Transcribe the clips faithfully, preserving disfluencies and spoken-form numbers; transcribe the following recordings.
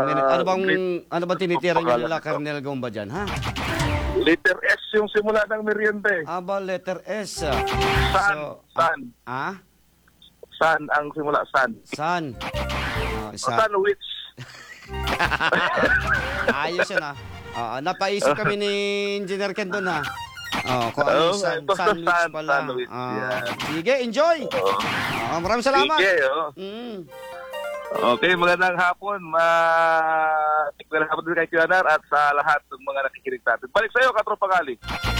Meri- ano bang grade- ano bang tinitira niyo nila, Napakalakas. Colonel Gomba dyan, ha? Letter S yung simula ng merienda eh. Aba, letter S. ah. San, So, san. ah? San ang simula, san. San? Ah, O, isa. sandwich. Ayos yun, ha? Ah, napaisip kami ni Engineer Ken doon, ha? Oh, kung ano Oh, yung san, basta sandwich san- pala. sandwich, Ah, yan. sige, enjoy! Oo. Ah, maraming salamat! Sige, oh. Mm. Okay, magandang hapon. Ma Magandang hapon din kay Kuyanar at sa lahat ng mga nakikinig natin. Balik sa iyo, Katropang Ali.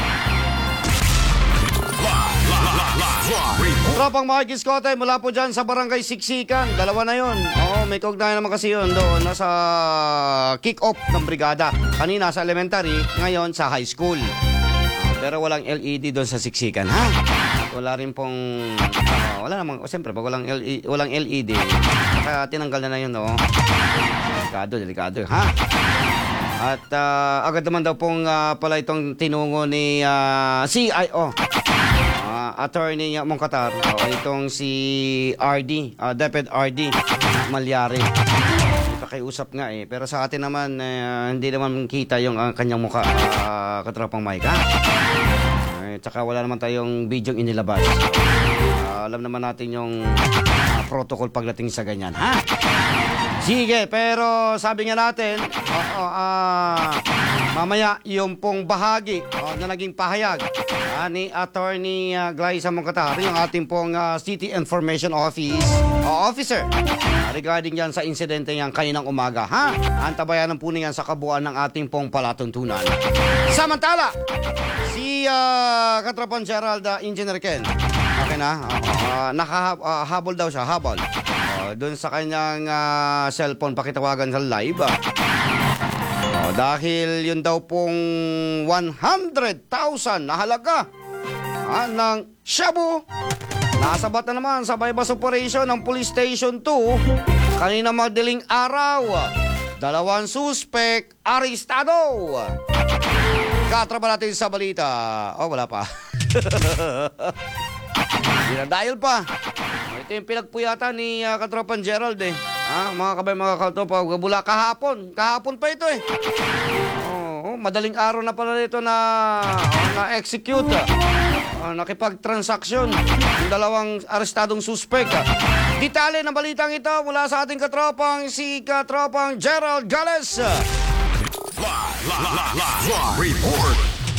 Tropang mga kiskote, mula po dyan sa Barangay Siksikan. Dalawa na yun. Oo, may kaugnayan naman kasi yun doon. Nasa kick-off ng brigada. Kanina sa elementary, ngayon sa high school. Ah, pero walang L E D doon sa Siksikan, ha? Wala rin pong... ah, wala namang... Oh, siyempre, pag walang, L E D, walang L E D, kaya tinanggal na na yun, no? Delikado, delikado, ha? At ah, agad naman daw pong ah, pala itong tinungo ni ah, C I O. Uh, attorney uh, Mongkatar, o itong si R D, uh, Deped R D Malyari. Pakiusap nga eh, pero sa atin naman uh, hindi naman kita yung uh, kanyang mukha, uh, Katropang Mike, ha? Uh, tsaka wala naman tayong video inilabas. Uh, alam naman natin yung uh, protocol pagdating sa ganyan, ha? Sige, pero sabi nga natin, uh, uh, uh, mamaya yung pong bahagi uh, na naging pahayag uh, ni Attorney uh, Glyza Mongkatar, yung ating pong uh, City Information Office uh, Officer uh, regarding yan sa insidente yan kaninang umaga, ha? Antabayanan po niyan sa kabuuan ng ating pong palatuntunan. Samantala, si uh, Katropang Gerald, uh, Engineer Ken, okay na? Uh, uh, nakahabol uh, daw siya, habol. Uh, doon sa kanyang uh, cellphone, pakitawagan sa live. Uh. Uh, dahil yun daw pong one hundred thousand na halaga uh, ng shabu. Nasabat na naman sa bypass operation ng Police Station two kanina madaling araw. Dalawang suspect arestado. Katraba natin sa balita. Oh, wala pa. Dinadayal pa. Ito yung pinagpuyatan ni uh, Katropang Gerald eh. Ah, mga kabay, mga katropa, bula kahapon. Kahapon pa ito eh. Oh, oh, madaling araw na pala ito na na-execute. Ah, nakipag-transaksyon yung dalawang arestadong suspect. Ah. Detalye ng balitang ito mula sa ating katropang si Katropang Gerald Gales. Report.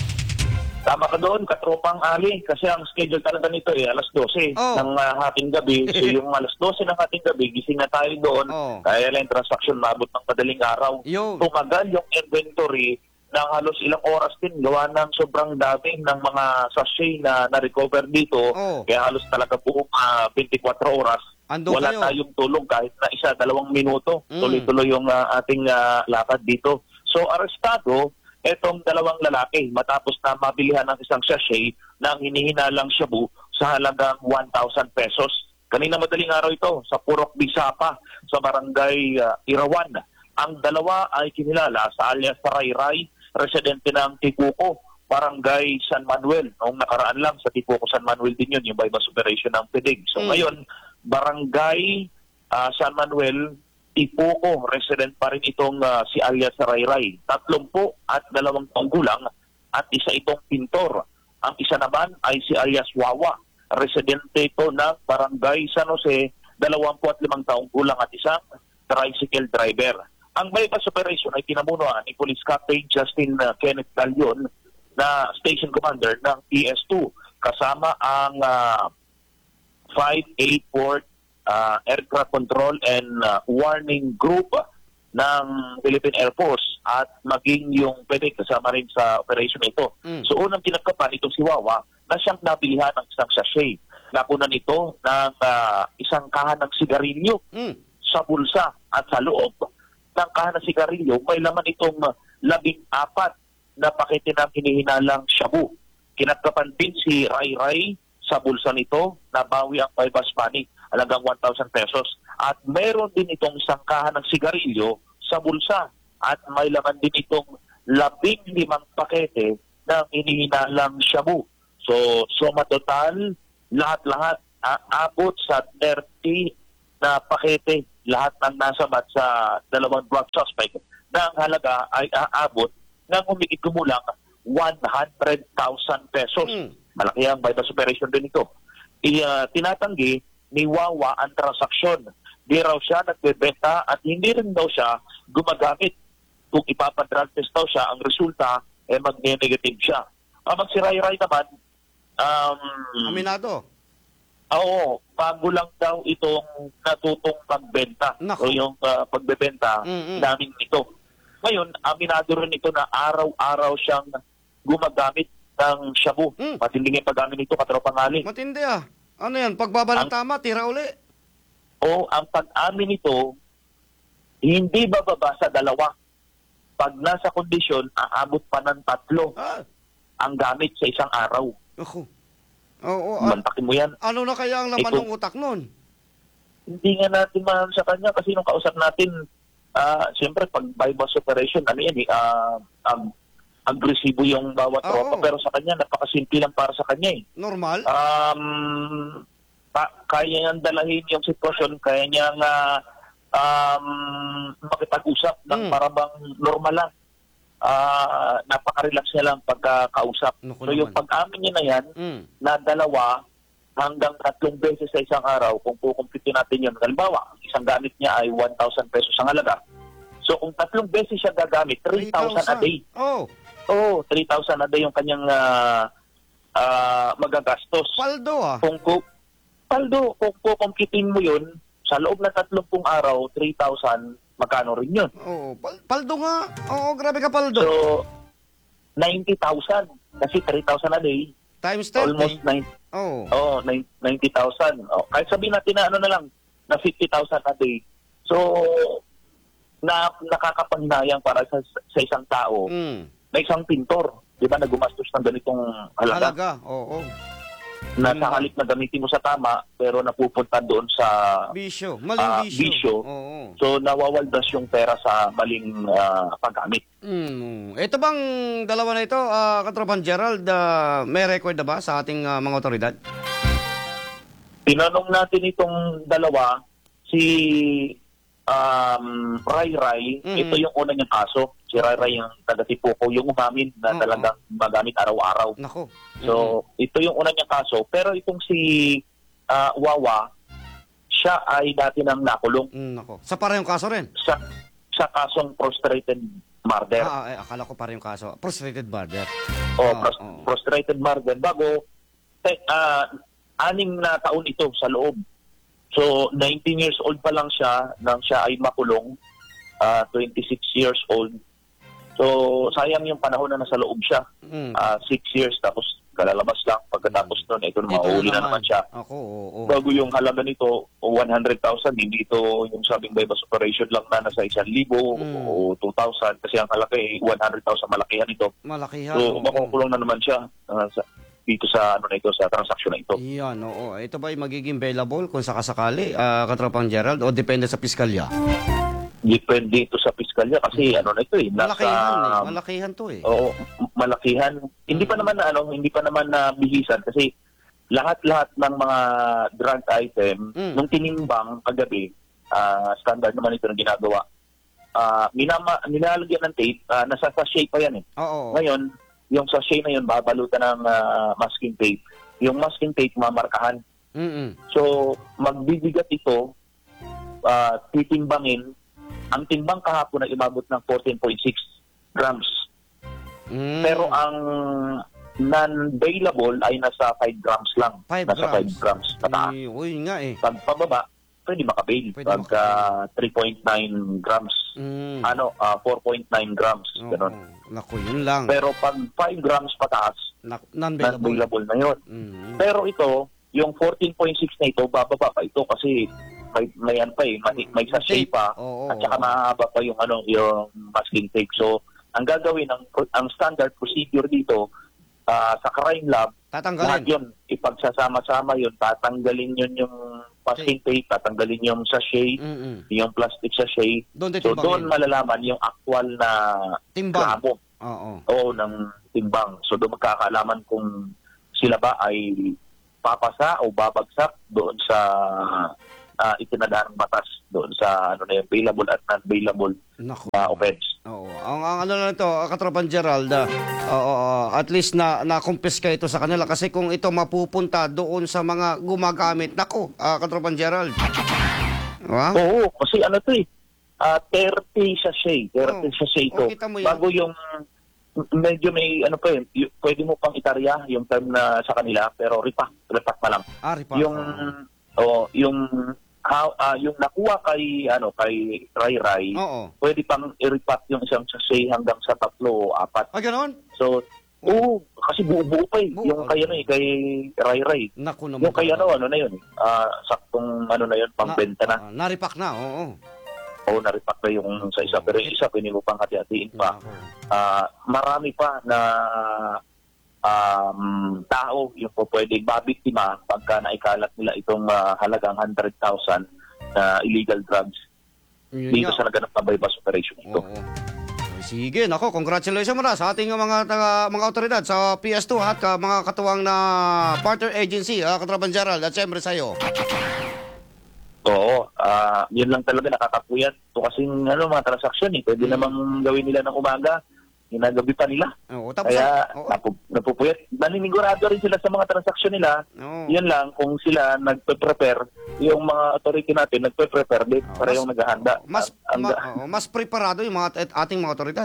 Tama ka doon, Katropang Ali, kasi ang schedule talaga nito eh, alas dose Oh. ng uh, hating gabi. So yung alas dose ng hating gabi, gising na tayo doon, Oh. kaya lang yung transaction mabot ng madaling araw. Yun. Tumagal yung inventory ng halos ilang oras din, gawa ng sobrang dami ng mga sachet na na-recover dito. Oh. Kaya halos talaga buong uh, twenty-four oras. Ando Wala kayo. tayong tulong kahit na isa, dalawang minuto. Mm. Tuloy-tuloy yung uh, ating uh, lakad dito. So arestado etong dalawang lalaki matapos na mabilihan ng isang sachet ng hinihinalang shabu sa halagang one thousand pesos. Kanina madaling araw ito sa Purok Bisapa sa barangay uh, Irawan. Ang dalawa ay kinilala sa alias Sarayray, residente ng Tibuco, barangay San Manuel. Noong nakaraan lang sa Tibuco, San Manuel din yun, yung bypass operation ng P D I G. So Mm. ngayon, barangay uh, San Manuel, Tibuco, resident pa rin itong uh, si alias Sarayray. Tatlumpu at dalawang taong gulang at isa itong pintor. Ang isa naman ay si alias Wawa, residente ito ng barangay San Jose, dalawampu at limang taong gulang at isang tricycle driver. Ang bypass operation ay pinamunuan ni Police Captain Justin uh, Kenneth Galion na Station Commander ng P S two kasama ang uh, five eighty-four Uh, Aircraft Control and uh, Warning Group ng Philippine Air Force at maging yung P D I G kasama rin sa operation ito. Mm. So unang kinakapan itong si Wawa na siyang nabilihan ng isang sachet. Nakunan nito ng uh, isang kahan ng sigarilyo Mm. sa bulsa at sa loob ng kahan ng sigarilyo may laman itong uh, labing apat na pakete ng hinihinalang shabu. Kinakapan din si Ray Ray sa bulsa nito, nabawi ang bypass money halagang one thousand pesos. At meron din itong isang kahan ng sigarilyo sa bulsa at may laman din itong labing limang pakete ng hinihinalang shabu. So, suma total, lahat-lahat, uh, abot sa thirty na pakete lahat ng nasa mat sa dalawang drug suspect na ang halaga ay aabot ng humigit kumulang one hundred thousand pesos. Mm. Malaki ang bypass operation din ito. I, uh, tinatanggi ni Wawa ang transaksyon. Di raw siya nagbebenta at hindi rin daw siya gumagamit. Kung ipapadrug test daw siya, ang resulta ay eh, magne-negative siya. Ang si Ray Ray naman, um, Aminado. oo, bago lang daw itong natutong magbenta. Nako. O yung uh, pagbebenta Mm-mm. namin ito. Ngayon, aminado rin ito na araw-araw siyang gumagamit ng shabu. Mm. Matinding yung paggamit nito, katropang ali. Matindi ah. Ano yan? Pagbaba ng Ang- tama, tira uli. O ang pag-amin nito, hindi bababa sa dalawa. Pag nasa kondisyon, aabot pa ng tatlo Ah, ang gamit sa isang araw. ako. Oo, ah, Mantakin mo yan. ano na kaya ang laman Ito. ng utak nun? Hindi nga natin mahal sa kanya kasi nung kausap natin, ah siyempre pag bypass operation, ano yan eh, ah, ang agresibo yung bawat Oo. tropa. Pero sa kanya, napakasimple lang para sa kanya eh. Normal? Um, pa- kaya niyang dalahin yung sitwasyon, kaya niyang ah, um, makipag-usap ng Mm. parabang normal lang. Ah, napaka-relax niya lang pagkakausap. Naku So yung naman. pag-amin niya na yan, Mm. na dalawa hanggang tatlong beses sa isang araw, kung kukumpletin natin yun, halimbawa, ang isang gamit niya ay one thousand pesos ang halaga. So kung tatlong beses siya gagamit, three thousand a day. Oh, Oo, three thousand a day yung kanyang ah, ah, magagastos. paldo ah. Kung ku paldo, kung kukumpletin mo yun, sa loob ng tatlong araw, three thousand, magkano rin yun? Oo, pal- paldo nga. Oo, grabe ka paldo. So, ninety thousand. Kasi three thousand a day, Times almost thirty. nine, Oo. oh, ninety thousand. Oh, kahit sabihin natin na ano na lang, na fifty thousand a day. So, na nakakapanghinayang para sa, sa isang tao, Mm. na isang pintor, di ba, na gumastos ng ganitong halaga. Halaga, oo. Na Mm. sa halip na gamitin mo sa tama, pero napupunta doon sa Bisyo. Maling Ah, bisyo. bisyo. Oo. so nawawaldas yung pera sa maling ah, paggamit. Mm. Ito bang dalawa na ito, ah, Katropan Gerald, ah, may record na ba sa ating ah, mga otoridad? Tinanong natin itong dalawa, si um, Ray Ray, Mhm. ito yung una niyang kaso. Si Ray Ray yung taga-Tipuco, yung umamin na Oo. talagang magamit araw-araw. Nako. So, ito yung una niyang kaso. Pero itong si ah, Wawa, siya ay dati nang nakulong Mm, nako. Sa parehong kaso rin? sa sa kasong prostrated murder. Ah, eh, akala ko parehong kaso. Prostrated murder. o ah, pros- oo. prostrated murder bago te, ah, anim na taon ito sa loob. So, nineteen years old pa lang siya nang siya ay makulong, ah, twenty-six years old. So, sayang yung panahon na nasa loob siya. Mm. Ah, six years, tapos kalalabas lang. Pagkatapos nun, ito na mauuli na naman siya. Ako, oo. oo. Bago yung halaga nito, one hundred thousand, hindi ito yung sabing bypass operation lang na nasa isang libo Mm. o two thousand. Kasi ang halaga ay one hundred thousand, malakihan ito. Malakihan. So, oo. makukulong na naman siya ah, sa, dito sa ano na ito, sa transaksyon na ito. Yan, oo. Ito ba ay magiging bailable kung sakasakali, ah, Katropang Gerald, o depende sa piskalya? Depende ito sa piskalya kasi ano na ito eh. Nasa, Malakihan eh. Malakihan to eh. Oo, m- malakihan. Hindi pa naman na ano, hindi pa naman na bihisan kasi lahat-lahat ng mga drug item Mm. nung tinimbang kagabi, ah, standard naman ito na ginagawa. Ah, minama nilalagyan ng tape, ah, nasa sachet pa yan eh. Oo. Ngayon, yung sachet na yun babalutan ng ah, masking tape. Yung masking tape mamarkahan. Mm-mm. So, magbibigat ito, ah, titimbangin. Ang timbang kahapon ay umabot ng fourteen point six grams. Mm. Pero ang non-bailable ay nasa five grams lang. Five nasa grams. five grams pataas. Eh, uy nga eh. Pag pababa, pwede makabail. Pwede Pagka three point nine grams. Mm. Ano, ah, four point nine grams. Oo. Ganun. Naku, yun lang. Pero pag five grams pataas, Na- non-bailable. non-bailable na yun. Mm. Pero ito, yung fourteen point six na ito, bababa pa ito kasi may, may ano pa eh, may, may sachet Tape. pa. Oo, At saka oo. mahaba pa yung ano, yung masking tape. So, ang gagawin, ang, ang standard procedure dito, ah, sa crime lab, lahat Tatanggalin. yun, ipagsasama-sama yun, tatanggalin yun yung masking tape, tatanggalin yung sachet, Mm-mm. yung plastic sachet. Doon din So, doon timbangin. malalaman yung actual na Timbang. gramo Oo. o ng timbang. So, doon magkakaalaman kung sila ba ay papasa o babagsak doon sa uh, itinadaan ng batas doon sa ano na yun, bailable at non-bailable Naku. uh, offense. Oo. Ang, ang ano lang ito, Katropan Gerald, ah, oo, ah, at least na na-confisca ito sa kanila kasi kung ito mapupunta doon sa mga gumagamit, naku, uh, Katropan Gerald. Diba? Oo, kasi ano to eh, uh, thirty sachet, thirty Oo. sachet ito. Oh, kita mo yan. Bago yung, medyo may, ano pa yun, y- pwede mo pang itarya yung term na sa kanila, pero repack, repack na lang. Ah, ripa. Yung, oh, yung, how, ah, yung nakuha kay, ano, kay Rai Rai, Oo. pwede pang i-repack yung isang sachet hanggang sa tatlo o apat. Ah, ganon? So, oo, kasi buo-buo pa eh. Buo. Yung kay ano eh, kay Rai Rai. Naku naman. Yung kay ano, ano na yun eh. Ah, saktong ano na yun, pangbenta na. Ah, naripak na, oo. Oo, na-repack na yung sa isa. Pero yung isa, pwede mo pang hati-hatiin pa. Naku. Ah, marami pa na um, tao yung po pwedeng mabiktima pagka naikalat nila itong ah, halagang one hundred thousand na illegal drugs Yun dito nga. sa naganap na bypass operation ito. Oo. Sige, nako, congratulations muna sa ating mga taga, mga otoridad sa P S two at ka, mga katuwang na partner agency, uh, Katropan Gerald, at syempre sa'yo. Oo, ah yun lang talaga nakakapuyat. Ito kasing ano, mga transaksyon eh, pwede namang gawin nila ng umaga, ginagabi pa nila. Oo, tapos, Kaya oo. napu, napupuyat. Naninigurado rin sila sa mga transaksyon nila. Oo. Yan lang, kung sila nagpe-prepare, yung mga authority natin nagpe-prepare din Oo, para mas- yung naghahanda. Mas, Ang- ma- oo, mas preparado yung mga at- ating mga otoridad.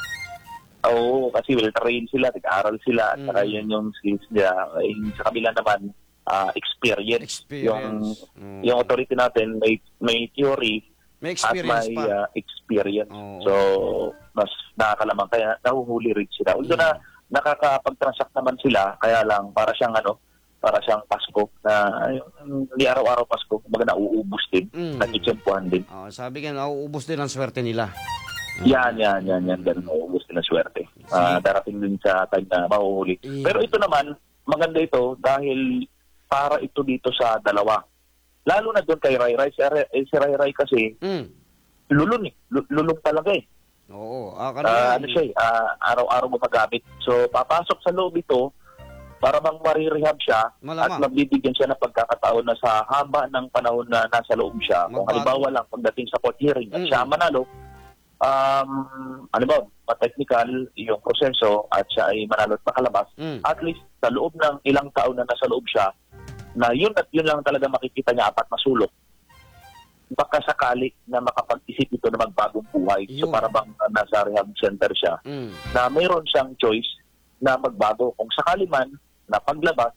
Oo, kasi well-trained sila, nag-aaral sila, at Mm. saka yun yung skills niya. Eh, sa kabila naman, ah, experience. Experience. Yung, Mm. yung authority natin may, may theory May at experience may pa. ah, experience. Oo. So, mas nakakalamang. Kaya nahuhuli rin sila. Although na nakakapag-transact naman sila, kaya lang para siyang ano, para siyang Pasko na ay, hindi araw-araw Pasko, kumbaga nauubos din, Mm. nagtitsempuhan din. Oo, sabi nga, nauubos din ang swerte nila. Yan, yan, yan, yan, ganun, nauubos din ang swerte. Ah, darating din sa time na mahuhuli. Yeah. Pero ito naman, maganda ito dahil para ito dito sa dalawa. Lalo na doon kay Rai Rai. Si Rai, eh, si Rai Rai kasi, Mm. lulun eh. Lu- Lulong talaga eh. Oo, ah, Ah, kanina. ano siya eh, ah, araw-araw gumagamit. So, papasok sa loob ito para bang marirehab siya at Malamang. mabibigyan siya ng pagkakataon na sa haba ng panahon na nasa loob siya. Kung Magbago. halimbawa lang, pagdating sa court hearing at Mm. siya manalo, um, ano ba, pa-technical yung proseso at siya ay manalo at makalabas, Mm. at least sa loob ng ilang taon na nasa loob siya, na yun at yun lang talaga makikita niya apat na sulok, baka sakali na makapag-isip ito na magbagong buhay. So Yun. para bang uh, nasa rehab center siya, Mm. na mayroon siyang choice na magbago. Kung sakali man na paglabas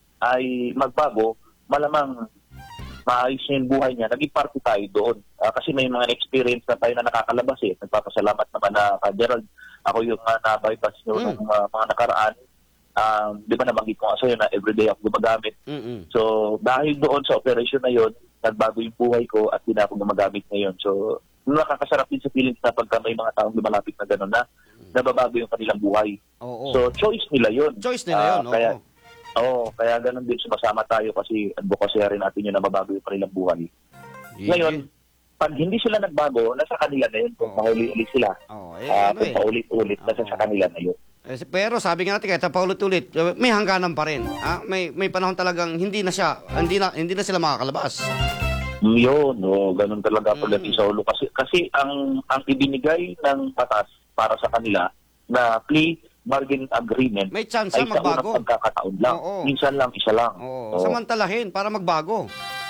ay magbago, malamang maayos niya yung buhay niya. Naging party tayo doon. Ah, kasi may mga experience na tayo na nakakalabas eh. Nagpapasalamat naman na ka Gerald. Ako yung uh, na-bypass nyo Mm. ng uh, mga nakaraan. Um, di ba nabanggit ko nga sa'yo na everyday ako gumagamit. Mm-mm. So, dahil doon sa operation na yon, nagbago yung buhay ko at hindi na ako gumagamit ngayon. So, nakakasarap din sa feelings na pagka may mga taong lumalapit na gano'n na nababago yung kanilang buhay. Oo. So, choice nila yon. Choice nila Ah, yun, oo. Kaya, oo, kaya ganun din sumasama tayo kasi advocacy rin natin yun na mabago yung kanilang buhay. Ngayon, pag hindi sila nagbago, nasa kanila na yun. Kung Oo. mahuli-ulit sila, Oo, eh, ah, ano kung eh. paulit-ulit, nasa Oo. sa kanila na yun. Eh, pero sabi nga natin kahit paulit-ulit, eh, may hangganan pa rin. Ah, may may panahon talagang hindi na siya, hindi na hindi na sila makakalabas. Yun, no, ganun talaga Mm. pagdating sa ulo. Kasi, kasi ang, ang ibinigay ng batas para sa kanila na plea bargain agreement May chance ay na sa unang magbago. pagkakataon lang. Oo. Minsan lang, isa lang. Oo, Oo. samantalahin para magbago.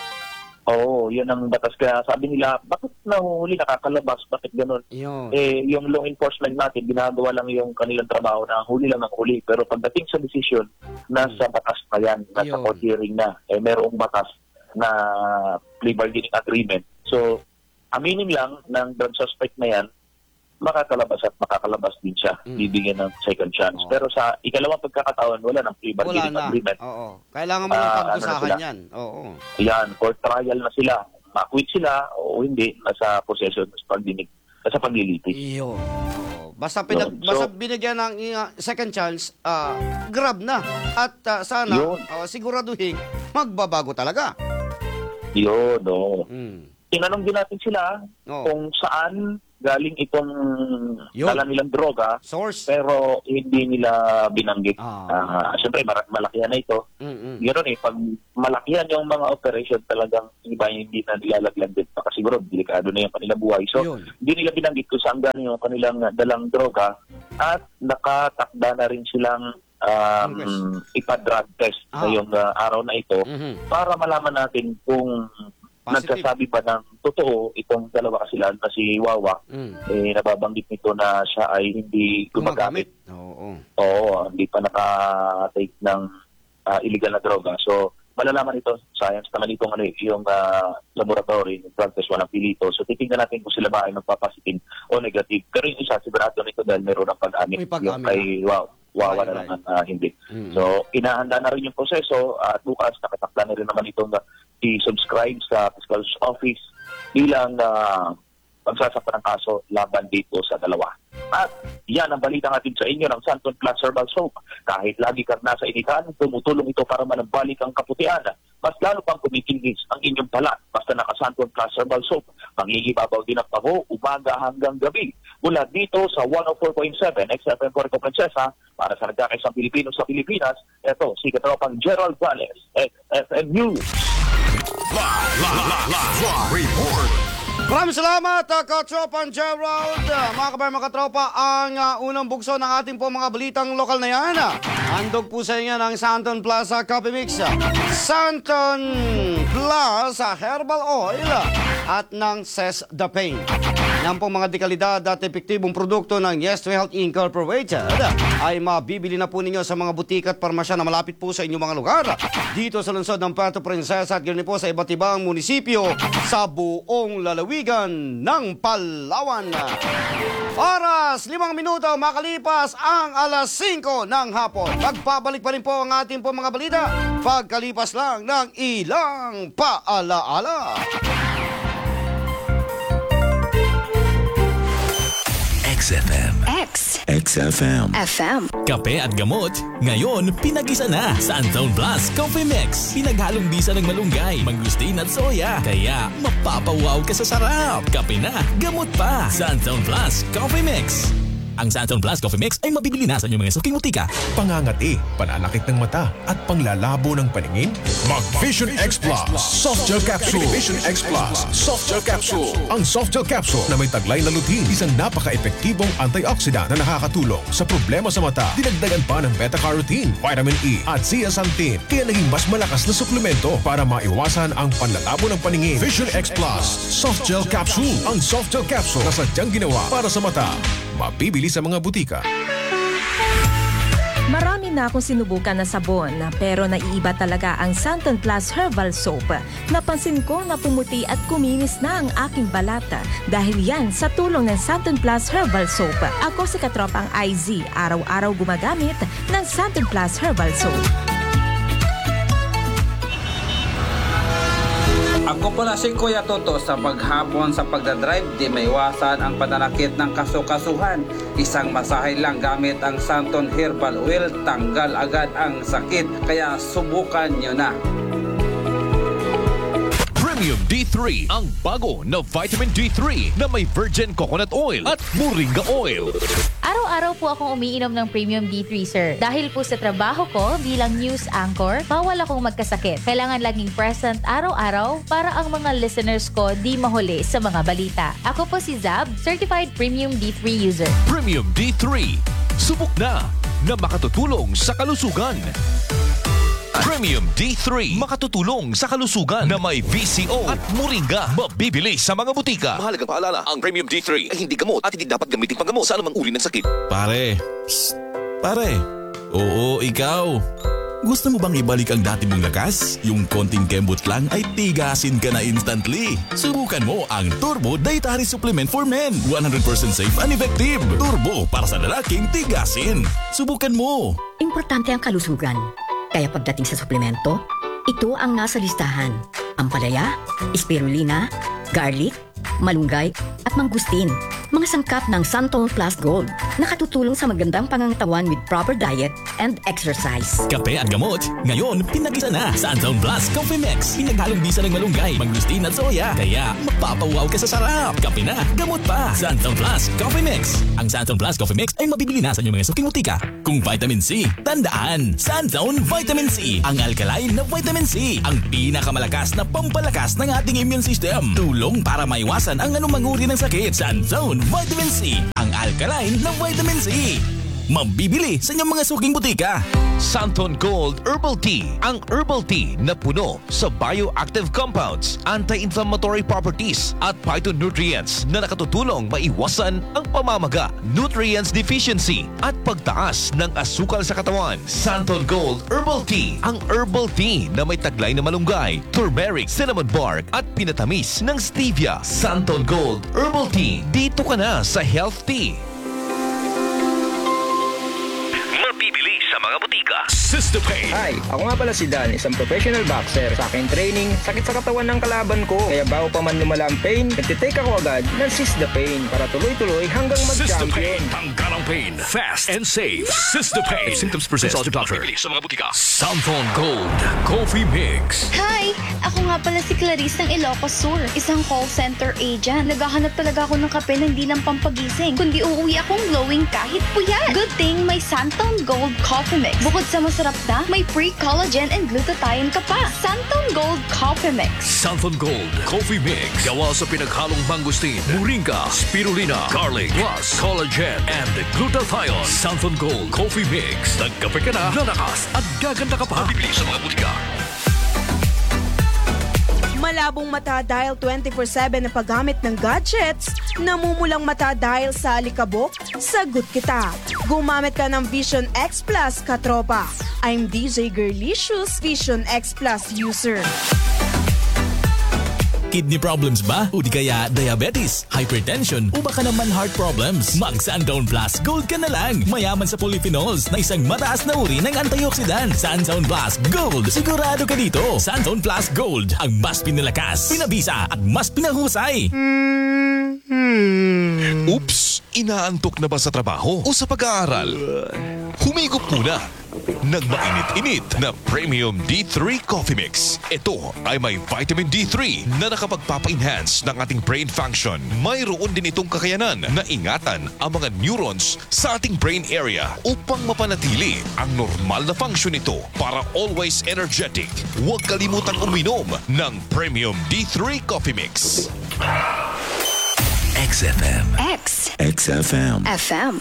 Oo, yun ang batas. Kaya sabi nila, bakit nahuhuli, nakakalabas? Bakit ganun? Yun. Eh, yung law enforcement natin, ginagawa lang yung kanilang trabaho na huli lang ang huli. Pero pagdating sa decision, nasa batas na yan, nasa Yun. court hearing na, eh, merong batas na plea bargaining agreement. So, aminin lang ng drug suspect na yan, makakalabas at makakalabas din siya. Mm. Bibigyan ng second chance. Oo. Pero sa ikalawang pagkakataon, wala ng plea Wala bargaining na. agreement. Oo. Kailangan mo lang Ah, ano na pag-usahan sila? yan. Oo. Yan, court trial na sila. Ma-quit sila o hindi, nasa possession, nasa pagdinig, nasa paglilitis. Iyon. Oo. Basta pinag Yun. So- basta binigyan ng uh, second chance, ah, grab na at ah, sana Yun. ah, siguraduhin magbabago talaga. Yun, no. Mm. Tinanong din natin sila Oo. kung saan galing itong Yun. dala nilang droga, Source. pero hindi nila binanggit. Ah. Ah, Siyempre, mar- malakihan na ito. Mm-mm. Ganoon eh, pag malakihan yung mga operation, talagang iba yung hindi na nilalaglag din. Baka siguro, delikado na yung kanilang buhay. So, Yun. hindi nila binanggit kung saan galing yung kanilang dalang droga at nakatakda na rin silang um, Congress. ipa-drug test Ah. ngayong uh, araw na ito Mhm. para malaman natin kung Positive. nagsasabi ba ng totoo itong dalawa kasilan na si Wawa. Mm. Eh, nababanggit nito na siya ay hindi gumagamit. Oo. Oo, hindi pa naka-take ng ah, illegal na droga. So, malalaman ito, science naman itong ano, yung ah, laboratory, yung drug test, walang pilito. So, titignan natin kung sila ba ay magpapositive o negative. Pero yung isa, sigurado nito dahil meron ng pag-amit. May pag-amit Yung kay Wawa. Wawa Right, na right. naman ah, hindi. Mm. So, inahanda na rin yung proseso at bukas nakatakda na rin naman itong uh, i-subscribe sa Fiscal Office bilang uh, pagsasampa ng kaso laban dito sa dalawa. At yan ang balita natin sa inyo ng Santon Plus Herbal Soap. Kahit lagi kang nasa initan, tumutulong ito para manambalik ang kaputian. Mas lalo pang kumikinis ang inyong balat basta naka-Santon Plus Herbal Soap. Pangingibabaw din ang paho, umaga hanggang gabi. Mula dito sa one oh four point seven X F M Puerto Princesa, para sa nagkakaisang Pilipino sa Pilipinas, ito si Katropang Gerald Vales, X F M News. Live, live, live, live report. Maraming salamat, uh, Katropan Gerald. Uh, mga kabayan, mga katropa, ang uh, unang bugso ng ating po mga balitang lokal na yan. Uh, handog po sa inyo ng Santon Plaza Coffee Mix, uh, Santon Plaza Herbal Oil, uh, at ng Cess the Pain. Yan po mga dekalidad at epektibong produkto ng Yes to Health Incorporated ay mabibili na po ninyo sa mga butika at parmasya na malapit po sa inyong mga lugar. Dito sa lungsod ng Puerto Princesa at ganoon po sa iba't ibang munisipyo sa buong lalawigan ng Palawan. Oras, limang minuto makalipas ang alas singko ng hapon. Magpabalik pa rin po ang ating po mga balita pagkalipas lang ng ilang paalaala. X F M. X X F M. F M. Kape at gamot, ngayon pinagisa na sa Santon Plus Coffee Mix. Pinaghalong bisa ng malunggay, mangustin at soya. Kaya mapapawaw ka sa sarap. Kape na, gamot pa. Santon Plus Coffee Mix. Ang Santon Plus Coffee Mix ay mabibili na sa inyong mga suking butika. Pangangati, pananakit ng mata at panglalabo ng paningin? Mag Vision X Plus Soft Gel Capsule. Vision X Plus Soft Gel Capsule. Ang Soft Gel Capsule na may taglay na lutein, isang napaka-epektibong antioxidant na nakakatulong sa problema sa mata. Dinagdagan pa ng beta-carotene, vitamin E at zeaxanthin, kaya naging mas malakas na suplemento para maiwasan ang panlalabo ng paningin. Vision X Plus Soft Gel Capsule. Ang Soft Gel Capsule na sadyang ginawa para sa mata. Mabibili sa mga butika. Marami na akong sinubukan na sabon, pero naiiba talaga ang Santon Plus Herbal Soap. Napansin ko na pumuti at kuminis na ang aking balata dahil yan sa tulong ng Santon Plus Herbal Soap. Ako si Katropang I Z, araw-araw gumagamit ng Santon Plus Herbal Soap. Ako pala si Kuya Toto. Sa paghapon sa pagdadrive, di maiwasan ang pananakit ng kasukasuhan. Isang masahe lang gamit ang Santon Herbal Oil, tanggal agad ang sakit. Kaya subukan nyo na. Premium D three, ang bago na vitamin D three na may virgin coconut oil at moringa oil. Araw-araw po akong umiinom ng Premium D three, sir. Dahil po sa trabaho ko bilang news anchor, bawal akong magkasakit. Kailangan laging present araw-araw para ang mga listeners ko di mahuli sa mga balita. Ako po si Zab, Certified Premium D three user. Premium D three, subok na na makatutulong sa kalusugan. Premium D three, makatutulong sa kalusugan na may V C O at moringa. Mabibili sa mga butika. Mahalagang paalala, ang Premium D three ay hindi gamot at hindi dapat gamitin panggamot sa anumang uri ng sakit. Pare, psst, pare. Oo, ikaw. Gusto mo bang ibalik ang dati mong lakas? Yung konting kembot lang ay tigasin ka na instantly. Subukan mo ang Turbo Dietary Supplement for Men. one hundred percent safe and effective. Turbo para sa lalaking tigasin. Subukan mo. Importante ang kalusugan. Kaya pagdating sa suplemento, ito ang nasa listahan. Ampalaya, spirulina, garlic, malunggay at mangustin. Mga sangkap ng Santon Plus Gold, nakatutulong sa magandang pangangatawan with proper diet and exercise. Kape at gamot, ngayon pinag-isa na. Santon Plus Coffee Mix. Pinaghalong bisa ng malunggay, mangustin at soya. Kaya mapapawaw ka sa sarap. Kape na, gamot pa. Santon Plus Coffee Mix. Ang Santon Plus Coffee Mix ay mabibili na sa inyong mga suking butika. Kung vitamin C, tandaan, Santon Vitamin C. Ang alkaline na vitamin C. Ang pinakamalakas na pampalakas ng ating immune system. Tulong para maiwasan ang anumang uri ng sakit. Santon Vitamin C. Ang alkaline na vitamin C. Mabibili sa inyong mga suking butika. Santon Gold Herbal Tea. Ang herbal tea na puno sa bioactive compounds, anti-inflammatory properties at phytonutrients na nakatutulong maiwasan ang pamamaga, nutrients deficiency at pagtaas ng asukal sa katawan. Santon Gold Herbal Tea. Ang herbal tea na may taglay na malunggay, turmeric, cinnamon bark at pinatamis ng stevia. Santon Gold Herbal Tea. Dito ka na sa Health Tea. Mabibili sa mga butika. Sister Pain. Hi, ako nga pala si Dan, isang professional boxer. Sa aking training, sakit sa katawan ng kalaban ko. Kaya bago pa man lumala ang pain, nagtitake ako agad ng Sister Pain para tuloy-tuloy hanggang Sister mag-champion. Pain. Tanggal ang pain. Fast and safe. Sister Pain. If symptoms persist, consult your doctor. Mabibili sa mga butika. Santon Gold Coffee Mix. Hi! Ako nga pala si Clarice ng Ilocos Sur, isang call center agent. Naghahanap talaga ako ng kape na hindi lang pampagising, kundi uuwi akong glowing kahit puyat. Good thing may Santon Gold Coffee Mix. Bukod sa masarap na, may pre-collagen and glutathione ka pa. Santon Gold Coffee Mix. Santon Gold Coffee Mix. Gawa sa pinaghalong mangustin, moringa, spirulina, garlic, plus collagen and glutathione. Santon Gold Coffee Mix. Nagkape ka na, lalakas at gaganda ka pa. Mabibili sa mga butika. Malabong mata dahil twenty-four seven na paggamit ng gadgets, namumulang mata dahil sa alikabok, sagot kita. Gumamit ka ng Vision X Plus, katropa. I'm D J Girlicious, Vision X Plus user. Kidney problems ba? O di kaya diabetes, hypertension, o baka naman heart problems? Mag Santon Plus Gold ka na lang. Mayaman sa polyphenols na isang mataas na uri ng antioxidant. Santon Plus Gold. Sigurado ka dito. Santon Plus Gold. Ang mas pinalakas, pinabisa at mas pinahusay. Oops! Inaantok na ba sa trabaho o sa pag-aaral? Humigop muna ng mainit-init na Premium D three Coffee Mix. Ito ay may vitamin D three na nakapagpapa-enhance ng ating brain function. Mayroon din itong kakayanan na ingatan ang mga neurons sa ating brain area upang mapanatili ang normal na function nito para always energetic. Huwag kalimutang uminom ng Premium D three Coffee Mix. X F M. X. X F M. F M.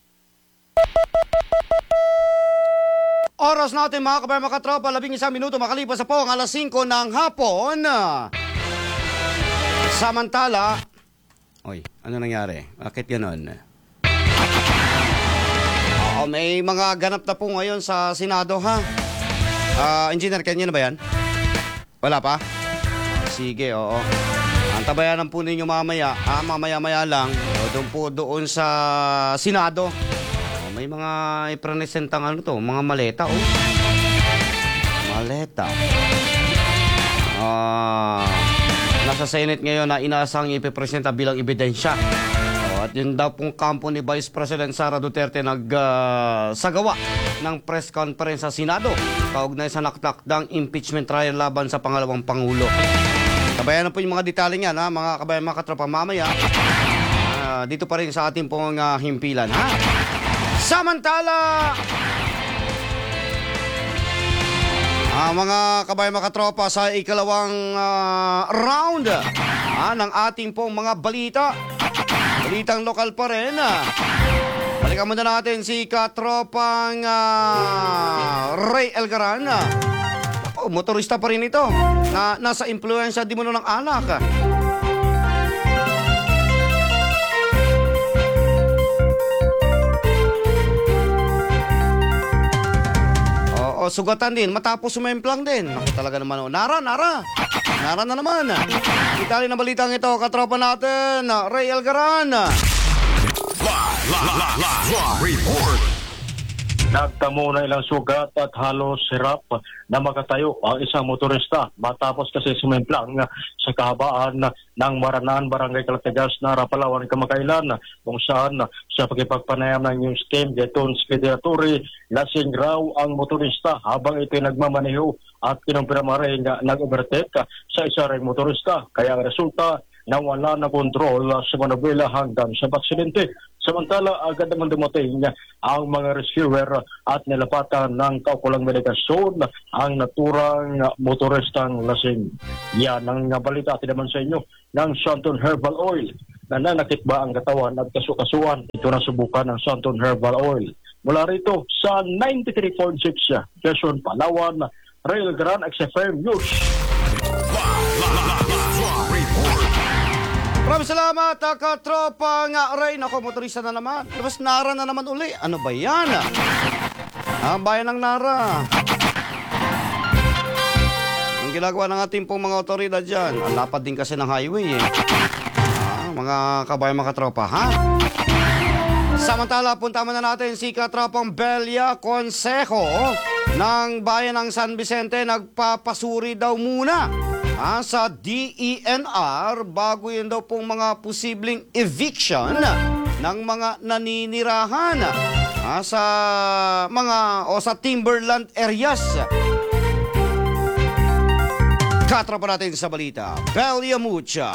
Oras natin mga kabayan mga katropa, labing isang minuto makalipas sa po ang alas singko ng hapon. Samantala, oy, ano nangyari? Bakit ganon? Oo, may mga ganap na po ngayon sa Senado ha. Uh, Engineer, kanya na ba yan? Wala pa? Sige, oo. Antabayanan po ninyo mamaya, ah, mamaya-maya lang, o, doon po doon sa Senado. May mga ipresentang ano to, mga maleta, oh. Maleta. Ah, nasa Senate ngayon na inaasang ipipresenta bilang ebidensya. Oh, at yun daw pong kampo ni Vice President Sara Duterte nagsagawa uh, ng press conference sa Senado kaugnay sa naktakdang impeachment trial laban sa pangalawang Pangulo. Kabayan na po yung mga detalye niyan, ha, mga kabayan, mga katropa, mamaya. Uh, dito pa rin sa ating pong uh, himpilan, ha. Samantala, ah, mga kabayan, mga katropa, sa ikalawang uh, round ah, ng ating pong mga balita, balitang lokal pa rin. Ah. Balikan muna natin si katropang uh, Ray Elgaran. Ah. Oh, motorista pa rin ito na nasa impluensya di mo ng alak. Ah. O sugatan din, matapos sumemplang din. Ako talaga naman, oh. Nara, Nara. Nara na naman. Itali na balitang ito, katropa natin, Ray Elgaran. Live, live, live, live, report. Nagtamo na ilang sugat at halos hirap na makatayo ang isang motorista matapos kasi sumimplang sa kahabaan ng Maranaan, Barangay Calatagas, Nara, Palawan, Kamakailan, kung saan sa pagkipagpanayam ng news team Getons Pediaturi, lasing raw ang motorista habang ito'y nagmamaneho at kinumpirma rin na nag-overtake sa isa ring motorista. Kaya ang resulta, nawala na kontrol sa manubela hanggang sa aksidente. Samantala, agad naman dumating ang mga rescuer at nilapatan ng kaukulang medikasyon ang naturang motoristang lasing. Yan ang balita naman sa inyo ng Santon Herbal Oil. Nananakit ba ang katawan at kasukasuan? Ito na subukan ng Santon Herbal Oil. Mula rito sa ninety-three point six Quezon, Palawan, Rail Gran X F M News. Maraming salamat, uh, katropang uh, Ray. Nako, motorista na naman. Tapos Nara na naman uli. Ano ba yan? Ah, bayan ng Nara. Ang ginagawa ng ating pong mga otoridad dyan, ang lapad din kasi ng highway eh. Ah, mga kabayan, mga katropa, ha? Samantala, punta muna natin si katropang Belia Consejo ng bayan ng San Vicente. Nagpapasuri daw muna Ah, sa D E N R bago yun daw pong mga posibleng eviction ng mga naninirahan ah, sa mga o sa timberland areas. Katropa natin sa balita, Belia Mucha.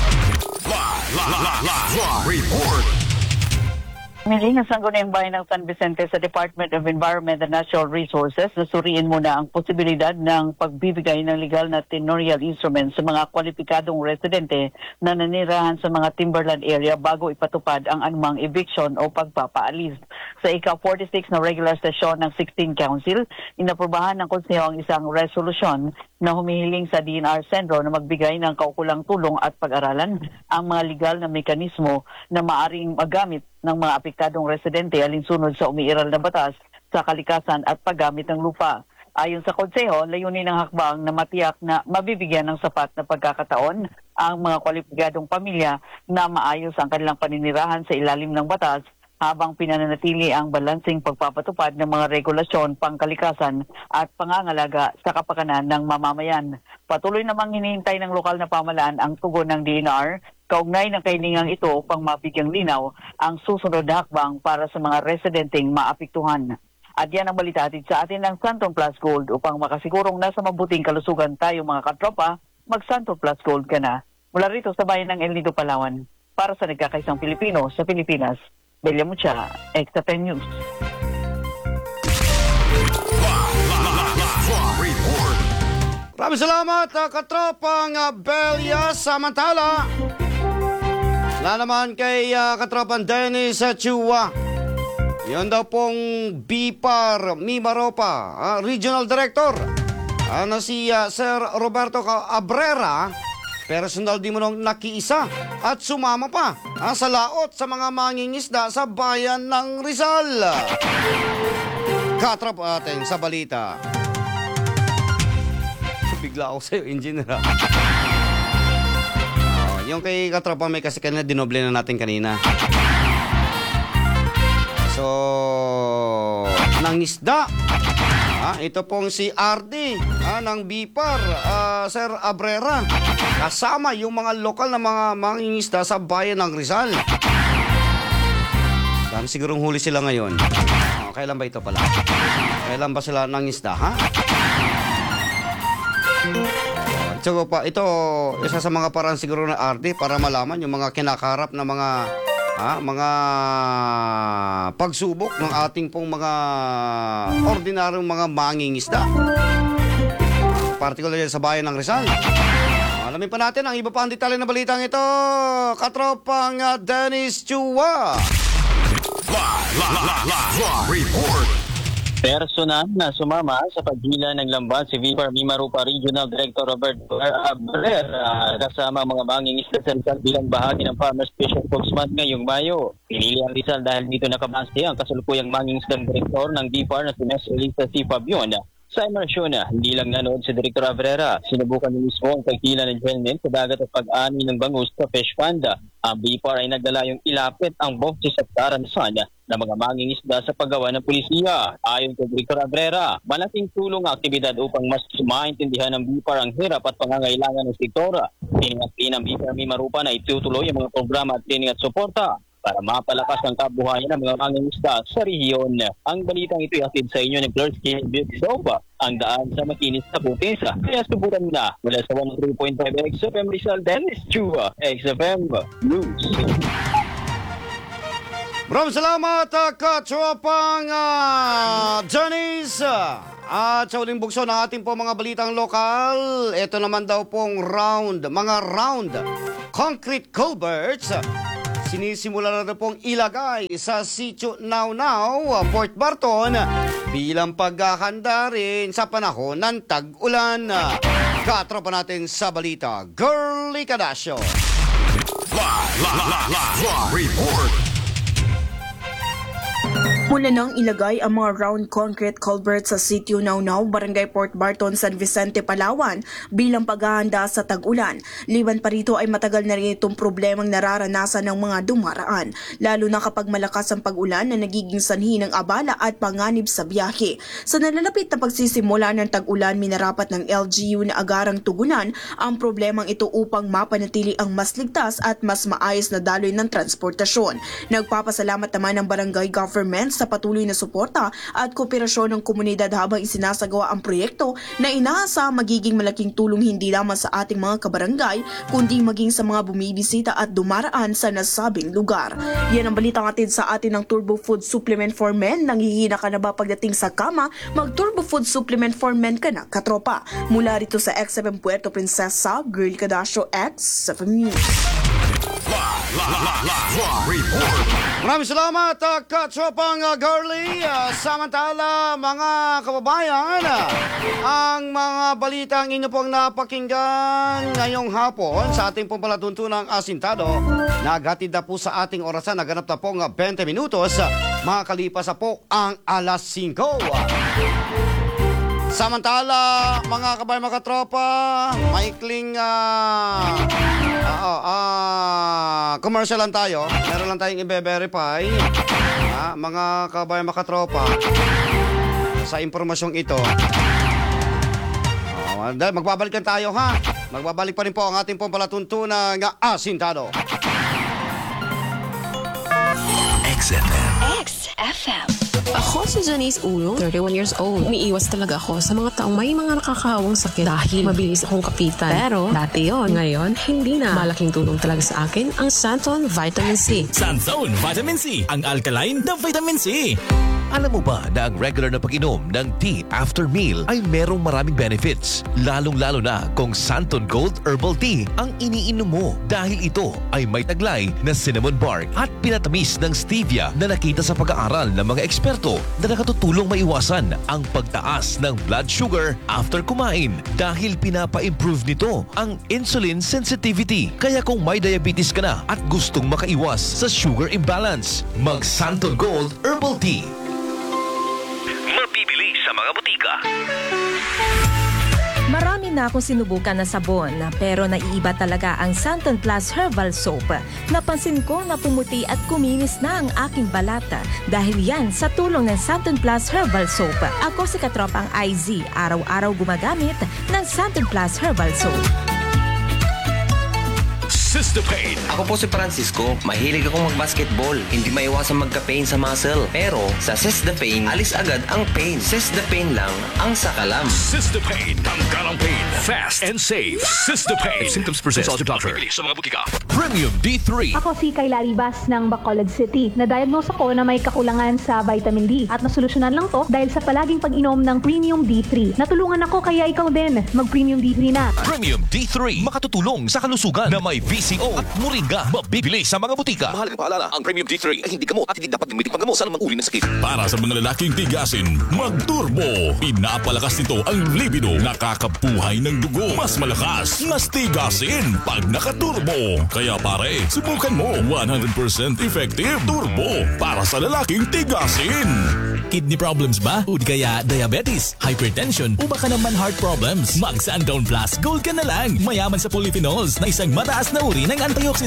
Report. Miling ang Sangguniang Bayan ng San Vicente sa Department of Environment and Natural Resources na suriin muna ang posibilidad ng pagbibigay ng legal na tenurial instruments sa mga kwalipikadong residente na nanirahan sa mga timberland area bago ipatupad ang anumang eviction o pagpapaalis. Sa ika forty-six na regular session ng sixteenth Council, inaprobahan ng Konseho ang isang resolusyon na humihiling sa D N R Centro na magbigay ng kaukulang tulong at pag-aralan ang mga legal na mekanismo na maaring magamit ng mga apektadong residente alinsunod sa umiiral na batas sa kalikasan at paggamit ng lupa. Ayon sa Konseho, layunin ng hakbang na matiyak na mabibigyan ng sapat na pagkakataon ang mga kwalipikadong pamilya na maayos ang kanilang paninirahan sa ilalim ng batas habang pinananatili ang balansing pagpapatupad ng mga regulasyon, pangkalikasan at pangangalaga sa kapakanan ng mamamayan. Patuloy namang hinihintay ng lokal na pamahalaan ang tugon ng D N R kaugnay ng kahilingang ito upang mabigyang linaw ang susunod na hakbang para sa mga residenteng maapektuhan. At yan ang balita hatid sa atin ng Santon Plus Gold upang makasigurong nasa mabuting kalusugan tayo mga katropa, mag Santon Plus Gold ka na. Mula rito sa bayan ng El Nido, Palawan, para sa nagkakaisang Pilipino sa Pilipinas, Belia Mucha, X F M News. Maraming salamat, uh, katropang uh, Belia. Samantala, na naman kay uh, katropang Dennis uh, Chua. Yan daw pong B P A R Mimaropa, uh, Regional Director, uh, na si uh, Sir Roberto Abrera. Personal di mo nung nakiisa at sumama pa ah, sa laot sa mga mangingisda sa bayan ng Rizal. Katrap atin sa balita. So, bigla ako sa'yo, engineer. Oh, yung kay Katrapa may kasi kanina, dinoble na natin kanina. So, nangisda. Ah, ito pong si R D ah, ng B P A R, ah, Sir Abrera. Kasama yung mga lokal na mga mangingisda sa bayan ng Rizal. Dami sigurong huli sila ngayon. Oh, kailan ba ito pala? Kailan ba sila nangisda, ha? Oh, so, pa, ito, isa sa mga parang siguro na R D para malaman yung mga kinakarap na mga Ah, mga pagsubok ng ating pong mga ordinaryong mga mangingisda. Particular sa bayan ng Rizal. Alamin pa natin ang iba pa ang detalye na balitang ito. Katropang uh, Dennis Chua. Report. Personal na sumama sa paghila ng lambat si V P A R Mimaropa Regional Director Robert Abrera kasama mga mangingisda sa Rizal bilang bahagi ng Farmers Special Focus Month ngayong Mayo. Pinili ang Rizal dahil dito nakabase ang kasalukuyang mangingisdang direktor ng V P A R na si Miz Elisa C. Fabion. Sa imersyon, hindi lang nanood si Director Abrera, sinubukan niya mismo ang pagtila ng helmet sa dagat at pag-ani ng bangus sa fish pond. Ang V P A R ay nagdala yung ilapit ang boses at karansan ng mga mangingisda sa paggawa ng pulisya. Ayon kay Director Abrera, malaking tulong ang aktibidad upang mas maintindihan ng B I P A R ang hirap at pangangailangan ng sektora. Tinangkin ng B I P A R Mimarupa na itutuloy ang mga programa at training at suporta para mapalakas ang kabuhayan ng mga mangingisda sa rehiyon. Ang balitang ito'y hatid sa inyo ng Clersky Bidsova, ang daan sa makinis na putesa. Kaya subukan na mula sa one oh three point five X F M Rizal, Dennis Chua, X F M News. Maraming salamat, uh, katropang uh, Janice. At sa uling bugso ng ating po mga balitang lokal, ito naman daw pong round, mga round concrete culverts. Sinisimula na pong ilagay sa Sitio Naunau, Port Barton, bilang paghahanda rin sa panahon ng tag-ulan. Katropa natin sa balita, Girly Cadasio. Live, live, live, live report. Mula nang ilagay ang mga round concrete culvert sa Sitio Naunau, Barangay Port Barton, San Vicente, Palawan bilang paghahanda sa tag-ulan. Liban pa rito ay matagal na rin itong problemang nararanasan ng mga dumaraan, lalo na kapag malakas ang pag-ulan na nagiging sanhi ng abala at panganib sa biyahe. Sa nalalapit na pagsisimula ng tag-ulan, minarapat ng L G U na agarang tugunan ang problemang ito upang mapanatili ang mas ligtas at mas maayos na daloy ng transportasyon. Nagpapasalamat naman ng barangay government sa patuloy na suporta at kooperasyon ng komunidad habang isinasagawa ang proyekto na inaasa magiging malaking tulong hindi lamang sa ating mga kabarangay kundi maging sa mga bumibisita at dumaraan sa nasabing lugar. Yan ang balitang atid sa atin ng Turbo Food Supplement for Men. Nanghihina ka na ba pagdating sa kama? Mag Turbo Food Supplement for Men ka na, katropa. Mula rito sa X F M Puerto Princesa, Girl Cadasio, X F M News. Maraming salamat, uh, katropang uh, Girly. Uh, samantala, mga kababayan, uh, ang mga balitang inyo pong napakinggan ngayong hapon sa ating pong palatuntunang asintado, naghatid na po sa ating orasan, naganap na pong uh, twenty minutos, uh, makakalipas na po ang alas singko. Samantala, mga kabayan, mga katropa, maikling uh, uh, uh, commercial lang tayo. Meron lang tayong i-verify. Uh, mga kabayan, mga katropa, sa impormasyong ito. Uh, dahil magbabalikan tayo, ha? Magbabalik pa rin po ang ating pong palatuntunang asintado. X F M. X F M. Ako si Janice Ulo, thirty-one years old. Umiiwas talaga ako sa mga taong may mga nakakahawang sakit dahil mabilis akong kapitan. Pero dati yon, ngayon hindi na. Malaking tulong talaga sa akin ang Santon Vitamin C. Santon Vitamin C, ang alkaline na vitamin C. Alam mo ba na ang regular na pag-inom ng tea after meal ay merong maraming benefits? Lalong-lalo na kung Santon Gold Herbal Tea ang iniinom mo dahil ito ay may taglay na cinnamon bark at pinatamis ng stevia na nakita sa pag-aaral ng mga eksperto na nakatutulong maiwasan ang pagtaas ng blood sugar after kumain dahil pinapa-improve nito ang insulin sensitivity. Kaya kung may diabetes ka na at gustong makaiwas sa sugar imbalance, mag Santon Gold Herbal Tea. Mabibili sa mga butika. Marami na akong sinubukan na sabon, pero naiiba talaga ang Santon Plus Herbal Soap. Napansin ko na pumuti at kuminis na ang aking balata dahil yan sa tulong ng Santon Plus Herbal Soap. Ako si katropang I Z, araw-araw gumagamit ng Santon Plus Herbal Soap. Sistapain. Ako po si Francisco. Mahilig akong mag-basketball. Hindi maiwasan magka-pain sa muscle. Pero sa Sistapain, alis agad ang pain. Sistapain lang ang sakalam. Sistapain. Tanggal ang pain. Fast and safe. Sistapain. If symptoms persist, consult your doctor. Mabibili sa mga butika. Premium D three. Ako si Kayla Ribas ng Bacolod City. Na-diagnose ako na may kakulangan sa vitamin D. At nasolusyonan lang to dahil sa palaging pag-inom ng Premium D three. Natulungan ako kaya ikaw din. Mag-Premium D three na. Premium D three. Makatutulong sa kalusugan na may V C O at Moringa. Mabibili sa mga butika. Mahalagang paalala, ang Premium D three ay hindi gamot at hindi dapat gamitin panggamot sa anumang uri ng sakit. Para sa mga lalaking tigasin, mag-turbo. Pinapalakas nito ang libido. Nakakabuhay ng dugo. Mas malakas, mas tigasin pag nakaturbo. Kaya pare, subukan mo. one hundred percent effective turbo para sa lalaking tigasin. Kidney problems ba? O di kaya diabetes, hypertension, o baka naman heart problems? Mag Sandown Plus Gold ka na lang. Mayaman sa polyphenols na isang mataas na uri ng antioxidant.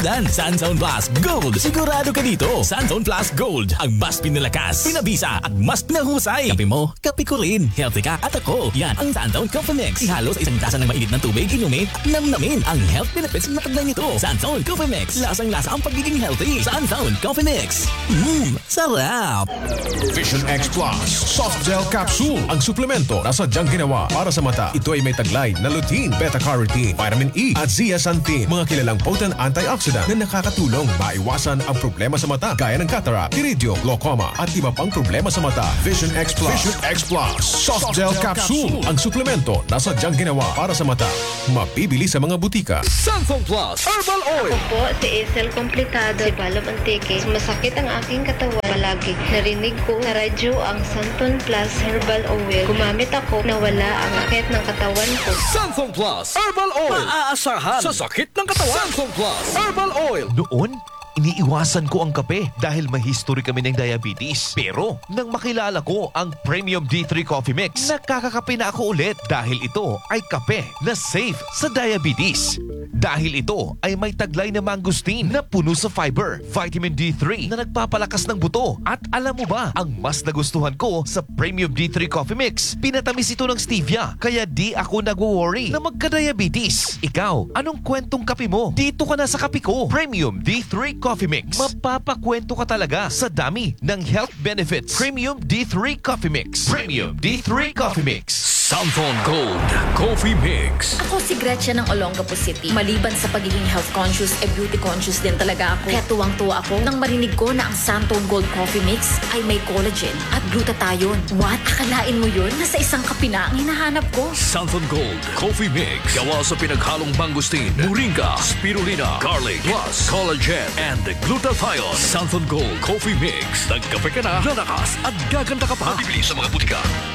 pangalan. Sunzone Plus Gold. Sigurado ka dito. Sunzone Plus Gold. Ang mas pinalakas, pinabisa at mas pinahusay. Kape mo, kape ko rin. Healthy ka at ako. Yan ang Sunzone Coffee Mix. Ihalo sa isang tasa ng mainit ng tubig, inumin at namnamin ang health benefits na taglay nito. Sunzone Coffee Mix. Lasang-lasa ang pagiging healthy. Sunzone Coffee Mix. Mmm, sarap. Vision X Plus Soft Gel Capsule. Ang suplemento na sadyang ginawa para sa mata. Ito ay may taglay na lutein, beta-carotene, vitamin E at zeaxanthin. Mga kilalang potent antioxidant na nakakatulong maiwasan ang problema sa mata gaya ng cataract, iridium, glaucoma at iba pang problema sa mata. Vision X Plus. Vision X Plus Soft Gel Capsule. Ang suplemento na sadyang ginawa para sa mata. Mabibili sa mga butika. Sunzone Plus Herbal Oil. Ako po si Isel Komplikado, si Balab Antique. Masakit ang aking katawan palagi. Narinig ko sa radyo ang Santon Plus Herbal Oil. Gumamit ako na wala ang sakit ng katawan ko. Sunzone Plus Herbal Oil. Maaasahan sa sakit ng katawan. Sunzone Plus Herbal Oil. Noon, iniiwasan ko ang kape dahil may history kami ng diabetes. Pero nang makilala ko ang Premium D three Coffee Mix, nakakakape na ako ulit dahil ito ay kape na safe sa diabetes. Dahil ito ay may taglay na mangosteen na puno sa fiber, vitamin D three na nagpapalakas ng buto. At alam mo ba, ang mas nagustuhan ko sa Premium D three Coffee Mix, pinatamis ito ng stevia, kaya di ako nagwo-worry na magka-diabetes. Ikaw, anong kwentong kape mo? Dito ka na sa kape ko. Premium D three Coffee Mix. Mapapakwento ka talaga sa dami ng health benefits. Premium D three Coffee Mix. Premium D three Coffee Mix. Sunzone Gold Coffee Mix. Ako si Gretchen ng Olongapo City. Maliban sa pagiging health conscious, e beauty conscious din talaga ako. Kaya tuwang-tuwa ako nang marinig ko na ang Sunzone Gold Coffee Mix ay may collagen at glutathione. What? Akalain mo yun? Nasa isang kape na ang hinahanap ko. Sunzone Gold Coffee Mix. Gawa sa pinaghalong mangosteen, moringa, spirulina, garlic, plus collagen and glutathione. Sunzone Gold Coffee Mix. Nagkape ka na, lalakas at gaganda ka pa. Bibili sa mga butika.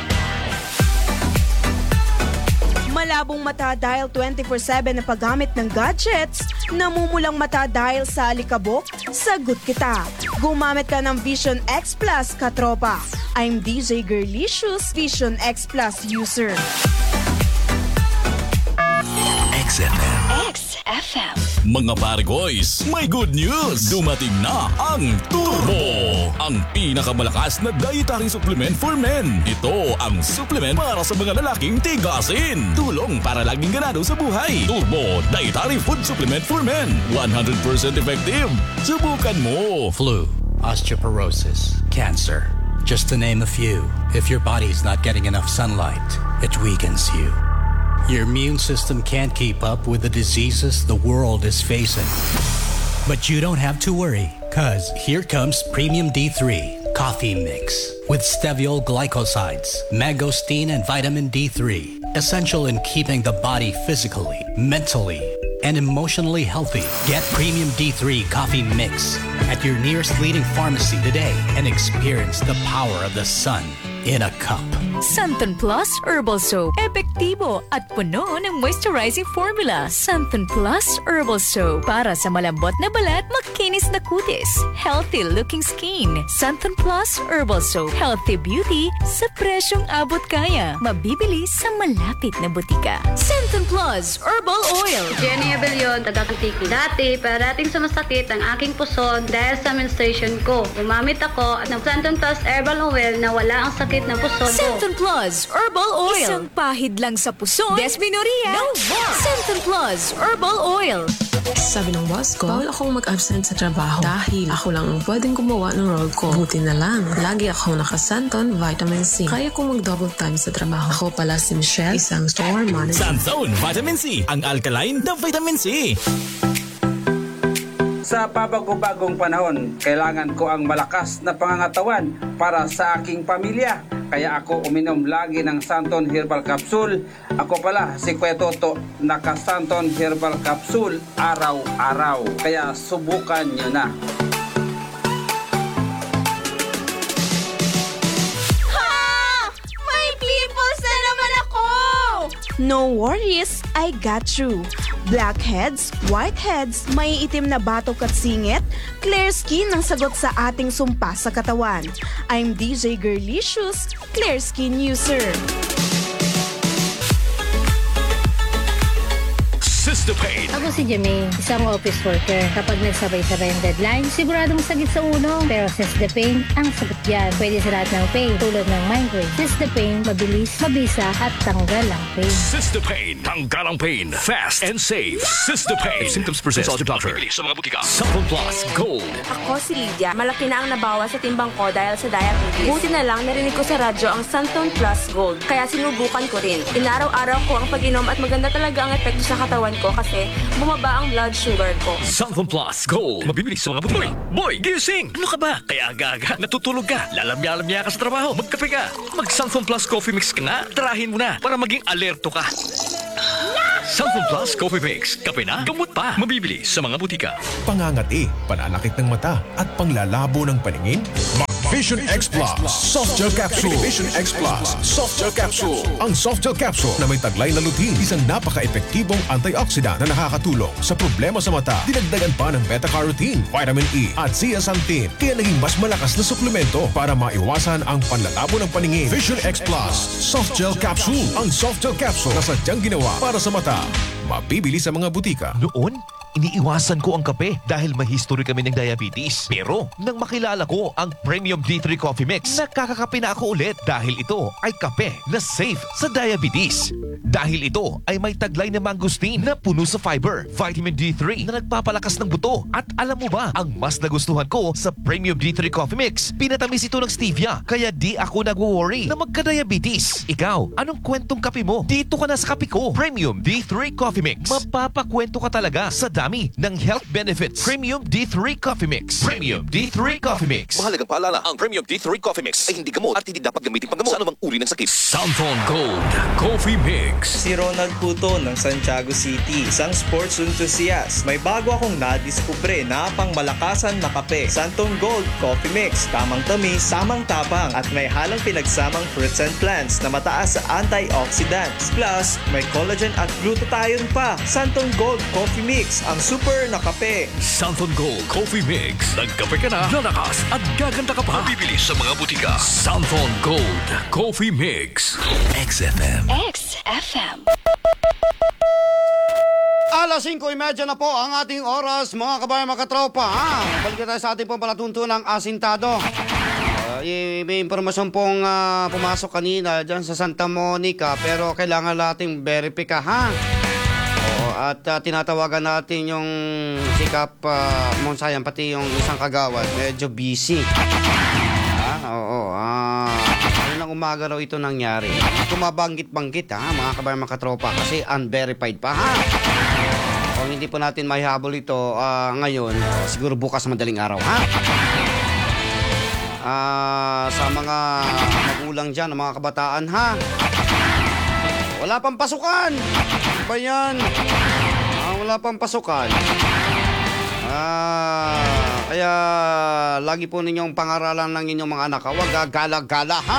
Malabong mata dahil twenty-four seven na paggamit ng gadgets, namumulang mata dahil sa alikabok, sagot kita. Gumamit ka ng Vision X Plus, katropa. I'm D J Girlicious, Vision X Plus user. X F M. X F M. Mga Paragoys, may good news! Dumating na ang Turbo! Ang pinakamalakas na dietary supplement for men. Ito ang supplement para sa mga lalaking tigasin. Tulong para laging ganado sa buhay. Turbo Dietary Food Supplement for Men. one hundred percent effective. Subukan mo! Flu, osteoporosis, cancer. Just to name a few. If your body's not getting enough sunlight, it weakens you. Your immune system can't keep up with the diseases the world is facing. But you don't have to worry, cause here comes Premium D three Coffee Mix with steviol glycosides, mangosteen and vitamin D three, essential in keeping the body physically, mentally, and emotionally healthy. Get Premium D three Coffee Mix at your nearest leading pharmacy today and experience the power of the sun in a cup. Santon Plus Herbal Soap. Epektibo at puno ng moisturizing formula. Santon Plus Herbal Soap. Para sa malambot na balat, makinis na kutis. Healthy looking skin. Santon Plus Herbal Soap. Healthy beauty sa presyong abot kaya. Mabibili sa malapit na butika. Santon Plus Herbal Oil. Jenny Abellion, taga-Kutiki. Dati, parating sumasakit ang aking puson dahil sa menstruation ko. Gumamit ako ng Santon Plus Herbal Oil na wala ang sakit ng puson ko. Santon Plus Herbal Oil. Isang pahid lang sa puson. Desminoria. No more. Santon Plus Herbal Oil. Sabi ng boss ko, bawal akong mag-absent sa trabaho dahil ako lang ang pwedeng gumawa ng role ko. Buti na lang, lagi akong nakasanton Vitamin C. Kaya kong mag-double time sa trabaho. Ako pala si Michelle, isang store manager. Sanzone Vitamin C, ang alkaline na vitamin C. Sa pabago-bagong panahon, kailangan ko ang malakas na pangangatawan para sa aking pamilya. Kaya ako uminom lagi ng Santon Herbal Capsule. Ako pala, si Kuya Toto, naka-Santon Herbal Capsule araw-araw. Kaya subukan nyo na. Ha! May pimples na naman ako! No worries, I got you. Blackheads, whiteheads, may itim na batok at singit, clear skin ang sagot sa ating sumpa sa katawan. I'm D J Girlicious, Clear Skin User. Sister Sistapain. Ako si Jermaine, isang office worker. Kapag nagsabay-sabay ang deadline, siguradong sakit sa ulo. Pero Sistapain, ang sagot yan. Pwede sa lahat ng pain, tulad ng migraine. Sistapain, mabilis, mabisa, at tanggal ang pain. Sistapain. Tanggal ang pain. Fast and safe. Sistapain. If symptoms persist, consult your doctor. Sa mga butika. Santon Plus Gold. Ako si Lydia. Malaki na ang nabawas sa timbang ko dahil sa diabetes. Buti na lang narinig ko sa radyo ang Santon Plus Gold. Kaya sinubukan ko rin. Inaraw-araw ko ang pag-inom at maganda talaga ang epekto sa katawan ko kasi bumaba ang blood sugar ko. Santon Plus Gold. Mabibili sa mga butika. Boy, gising! Ano ka ba? Kaya aga-aga. Natutulog ka. Lalamya-lamya ka sa trabaho. Magkape ka. Mag Santon Plus Coffee Mix ka nga. Tarahin mo na para maging alerto ka. Santon Plus Coffee Mix. Kape na, gamot pa. Mabibili sa mga butika. Pangangati, pananakit ng mata at panglalabo ng paningin? Vision X Plus Soft Gel Capsule. Vision X Plus Soft Gel Capsule. Ang Soft Gel Capsule na may taglay na lutein, isang napaka-epektibong antioxidant na nakakatulong sa problema sa mata. Dinagdagan pa ng beta-carotene, vitamin E at zeaxanthin, kaya naging mas malakas na suplemento para maiwasan ang panlalabo ng paningin. Vision X Plus Soft Gel Capsule. Ang Soft Gel Capsule na sadyang ginawa para sa mata. Mabibili sa mga butika. Noon, iniiwasan ko ang kape dahil may history kami ng diabetes. Pero nang makilala ko ang Premium D three Coffee Mix, nakakakape na ako ulit dahil ito ay kape na safe sa diabetes. Dahil ito ay may taglay na mangosteen na puno sa fiber, vitamin D three na nagpapalakas ng buto. At alam mo ba, ang mas nagustuhan ko sa Premium D three Coffee Mix, pinatamis ito ng stevia, kaya di ako nag-worry na magka-diabetes. Ikaw, anong kwentong kape mo? Dito ka na sa kape ko. Premium D three Coffee Mix. Mapapakwento ka talaga sa dami ng health benefits. Premium D three Coffee Mix. Premium D three Coffee Mix. Mahalagang paalala, ang Premium D three Coffee Mix ay hindi gamot at hindi dapat gamitin panggamot sa anumang uri ng sakit. Santon Gold Coffee Mix. Si Ronald Puto ng Santiago City, isang sports enthusiast. May bago akong nadiskubre na pang malakasan na kape. Santon Gold Coffee Mix. Tamang tamis, samang tapang at may halang pinagsamang fruits and plants na mataas sa antioxidants. Plus, may collagen at glutathione pa. Santon Gold Coffee Mix, ang super na kape. Santon Gold Coffee Mix. Nagkape ka na, lalakas at gaganda ka pa. Mabibili sa mga butika. Santon Gold Coffee Mix. X F M. X F M. Alas singko trenta na po ang ating oras, mga kabayan, mga katropa. Ha? Balik tayo sa ating pong palatuntunang asintado. Uh, may impormasyon pong uh, pumasok kanina dyan sa Santa Monica, pero kailangan nating verify, ha? Oo, at uh, tinatawagan natin yung sikap uh, Monsayan, pati yung isang kagawad, medyo busy. Ha? Oo, ah... ng umaga raw ito nangyari. Kumabanggit-banggit, ha, mga kabayan, mga katropa, kasi unverified pa, ha. Kung hindi po natin maihabol ito uh, ngayon, siguro bukas madaling araw, ha. Uh, sa mga magulang dyan, mga kabataan, ha, wala pang pasukan. Ba yan? Uh, wala pang pasukan. Ah, kaya lagi po ninyong pangaralan ng inyong mga anak, huwag gagala-gala, ha?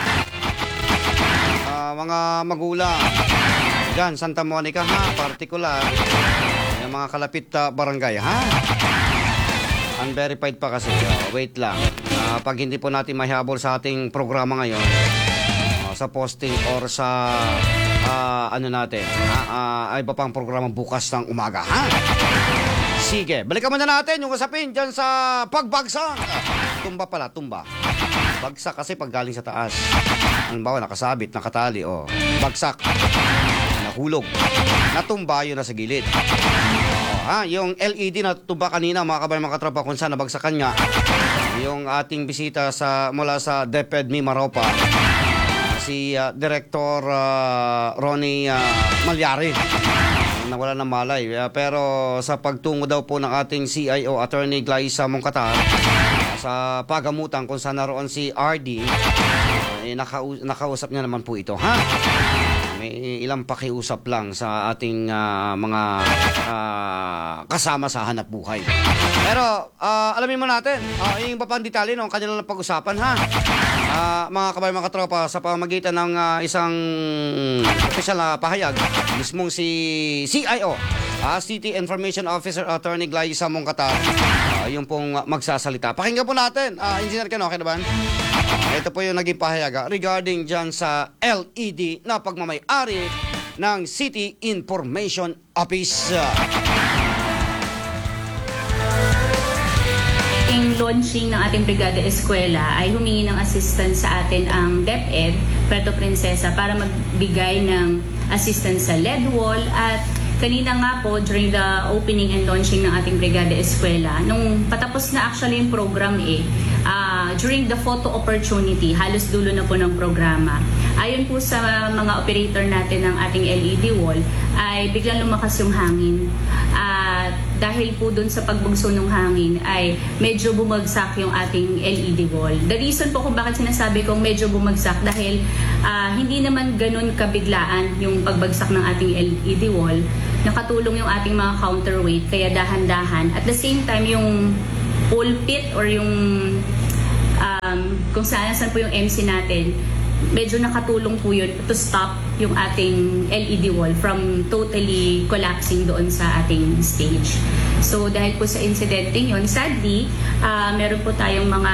Ah, mga magulang dyan, Santa Monica, ha? Particular, yung mga kalapit uh, barangay, ha? Unverified pa kasi. Uh, wait lang. Uh, pag hindi po natin mahihabol sa ating programa ngayon, uh, sa posting or sa uh, ano natin, uh, uh, ay iba pang programa bukas ng umaga, ha? Sige, balikan muna natin yung usapin dyan sa pagbagsak. Tumba pala, tumba. Bagsak kasi pag galing sa taas. Halimbawa, nakasabit, nakatali, o. Oh. Bagsak. Nahulog. Natumba, yun na sa gilid. Oh, ha? Yung L E D na tumba kanina, mga kabayan, mga katropa, kung saan nabagsakan nga. Yung ating bisita sa mula sa DepEd Mimaropa, si uh, Director uh, Ronnie uh, Malyari. Nawala ng malay. Uh, pero sa pagtungo daw po ng ating C I O, Attorney Glyza Moncatar, uh, sa pagamutan kung saan naroon si R D, uh, eh, nakau- nakausap niya naman po ito, ha? May ilang pakiusap lang sa ating uh, mga uh, kasama sa hanap buhay. Pero uh, alamin mo natin, uh, yung papang detalye ng kanilang pag-usapan, ha? Uh, mga kabayan, mga katropa, sa pamagitan ng uh, isang official na pahayag, mismong si C I O, uh, City Information Officer Attorney Glyza Moncatar, uh, yung pong magsasalita. Pakinggan po natin, uh, Engineer Ken, okay na ba? Uh, ito po yung naging pahayag regarding dyan sa L E D na pagmamay-ari ng City Information Office. Ang launching ng ating Brigada Eskwela ay humingi ng assistance sa atin ang DepEd, Puerto Princesa, para magbigay ng assistance sa lead wall. At kanina nga po, during the opening and launching ng ating Brigada Eskwela, nung patapos na actually yung program eh, uh, during the photo opportunity, halos dulo na po ng programa, ayon po sa mga operator natin ng ating L E D wall, ay biglang lumakas yung hangin. At uh, dahil po dun sa pagbugso ng hangin ay medyo bumagsak yung ating L E D wall. The reason po kung bakit sinasabi kong medyo bumagsak dahil uh, hindi naman ganun kabiglaan yung pagbagsak ng ating L E D wall. Nakatulong yung ating mga counterweight kaya dahan-dahan. At the same time yung pulpit or yung um, kung saan saan po yung M C natin, medyo nakatulong po yun to stop yung ating L E D wall from totally collapsing doon sa ating stage. So dahil po sa incident yun, sadly, uh, meron po tayong mga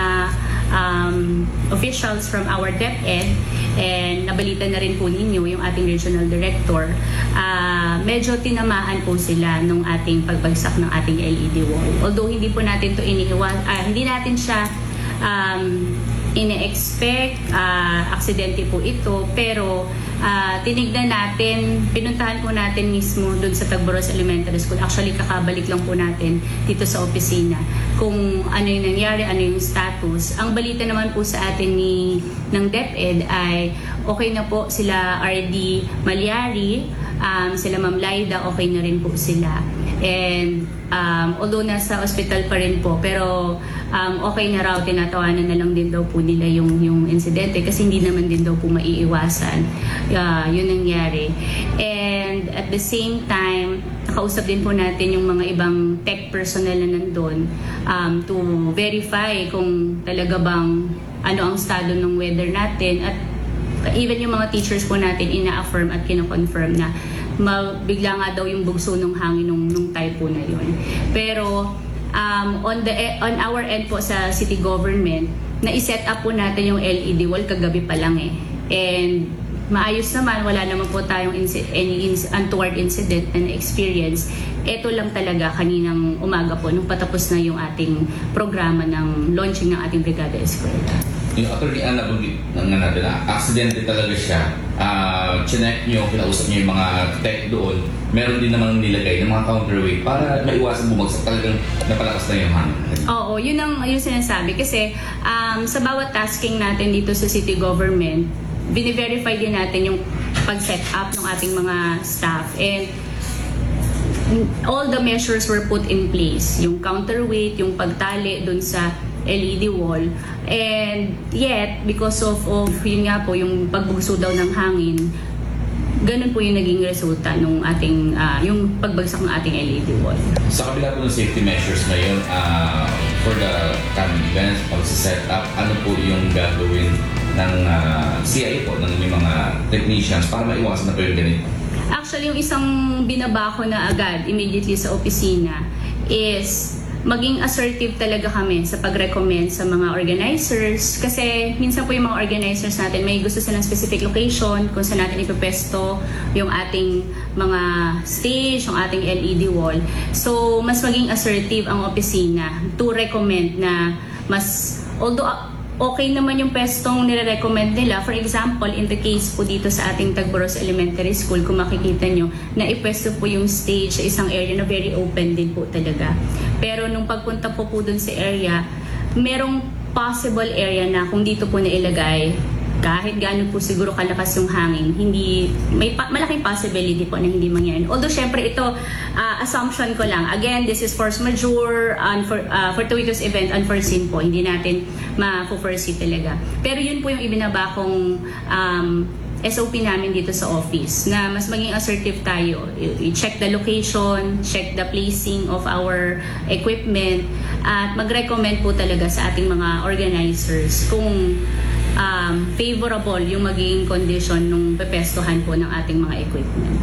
um, officials from our DepEd, and nabalita na rin po ninyo yung ating regional director, uh, medyo tinamaan po sila nung ating pagbagsak ng ating L E D wall. Although hindi po natin to iniiwan, uh, hindi natin siya um, ine-expect, uh, aksidente po ito, pero uh, tinignan natin, pinuntahan po natin mismo doon sa Tagboros Elementary School. Actually, kakabalik lang po natin dito sa opisina kung ano yung nangyari, ano yung status. Ang balita naman po sa atin ni, ng DepEd ay okay na po sila R D Malyari, um, sila Ma'am Laida, okay na rin po sila. And um, although nasa hospital pa rin po, pero um, okay na raw, tinatawanan na lang din daw po nila yung, yung insidente kasi hindi naman din daw po maiiwasan. Uh, yun nangyari. And at the same time, nakausap din po natin yung mga ibang tech personnel na nandun um, to verify kung talaga bang ano ang estado ng weather natin, at even yung mga teachers po natin ina-affirm at kina-confirm na bigla nga daw yung bugso ng hangin nung, nung typo na yun. Pero um, on, the, on our end po sa city government, na-set up po natin yung L E D wall kagabi pa lang eh. And maayos naman, wala naman po tayong inci- any inc- untoward incident and experience. Ito lang talaga kaninang umaga po nung patapos na yung ating programa ng launching ng ating Brigada Eskwela. Yung attorney Anna banggit ng natin na aksidente talaga siya. Uh, chinek nyo, kinausap nyo yung mga tech doon. Meron din naman nilagay ng mga counterweight para maiwasan bumagsak, talagang napalakas na yung hangin. Oo, yun ang yung sinasabi. Kasi um, sa bawat tasking natin dito sa city government, bine-verify din natin yung pag-set up ng ating mga staff. And all the measures were put in place. Yung counterweight, yung pagtali dun sa L E D wall. And yet, because of, of yun nga po, yung pagbugso daw ng hangin, ganun po yung naging resulta nung ating, uh, yung pagbagsak ng ating L E D wall. Sa kabila po ng safety measures ngayon, uh, for the coming events, pag-set up, ano po yung gagawin ng uh, C I A po, ng may mga technicians para maiwasan na po yung ganito? Actually, yung isang binabako na agad immediately sa opisina is maging assertive talaga kami sa pag-recommend sa mga organizers, kasi minsan po yung mga organizers natin may gusto silang specific location kung saan natin ipepesto yung ating mga stage, yung ating L E D wall. So mas maging assertive ang opisina to recommend na mas, although okay naman yung pestong nire-recommend nila. For example, in the case po dito sa ating Tagboros Elementary School, kung makikita nyo, na ipesto po yung stage sa isang area na very open din po talaga. Pero nung pagpunta po po dun sa area, merong possible area na kung dito po nailagay, kahit gaano po siguro kalakas yung hangin, hindi, may pa, malaking possibility po na hindi mangyari. Although syempre ito, uh, assumption ko lang. Again, this is force majeure, unfor, uh, fortuitous event, unforeseen po. Hindi natin ma-foresee talaga. Pero yun po yung ibinabakong um, S O P namin dito sa office, na mas maging assertive tayo. I-check the location, check the placing of our equipment, at mag-recommend po talaga sa ating mga organizers kung um, favorable yung magiging condition nung pepestohan po ng ating mga equipment.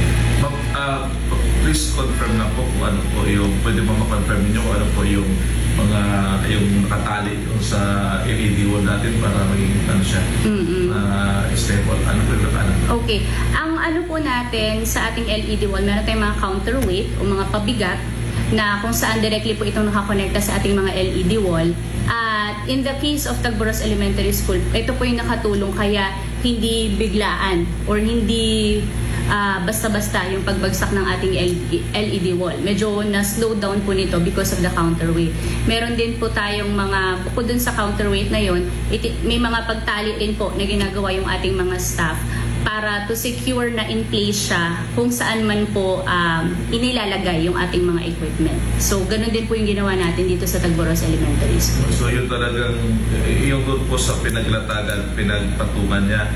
Uh, please confirm na po kung ano po yung, pwede mo ma-confirm niyo kung ano po yung mga yung nakatali yung sa L E D wall natin para may ano siya, Mm-mm. uh, stable. Ano po yung ano? Okay. Ang ano po natin sa ating L E D wall, meron tayong mga counterweight o mga pabigat na kung saan directly po itong nakakonekta sa ating mga L E D wall. At in the case of Tagboros Elementary School, ito po yung nakatulong kaya hindi biglaan or hindi uh, basta-basta yung pagbagsak ng ating L E D wall. Medyo na-slow down po nito because of the counterweight. Meron din po tayong mga, bukod dun sa counterweight na yun, iti, may mga pagtali din po na ginagawa yung ating mga staff para to secure na in place siya kung saan man po um, inilalagay yung ating mga equipment. So, ganun din po yung ginawa natin dito sa Tagboros Elementary School. So, yun talagang, yung doon po sa pinaglatagan, pinagpatungan niya,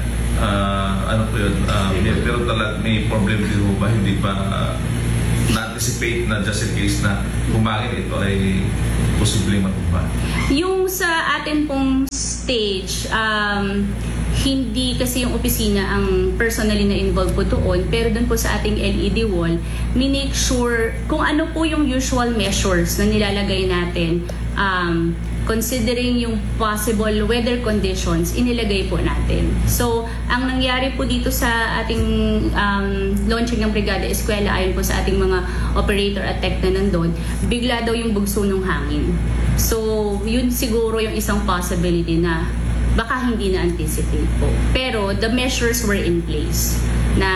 uh, ano po yun, uh, pero talaga may problem din po ba, hindi ba uh, na-anticipate na just in case na humangin ito ay posibleng matumba? Yung sa atin pong stage, um, hindi kasi yung opisina ang personally na involved po doon, pero doon po sa ating L E D wall, minake sure kung ano po yung usual measures na nilalagay natin, um, considering yung possible weather conditions, inilagay po natin. So, ang nangyari po dito sa ating um, launching ng Brigada Eskwela, ayon po sa ating mga operator at tech na nandun, bigla daw yung bugso ng hangin. So, yun siguro yung isang possibility na baka hindi na-anticipate po. Pero the measures were in place na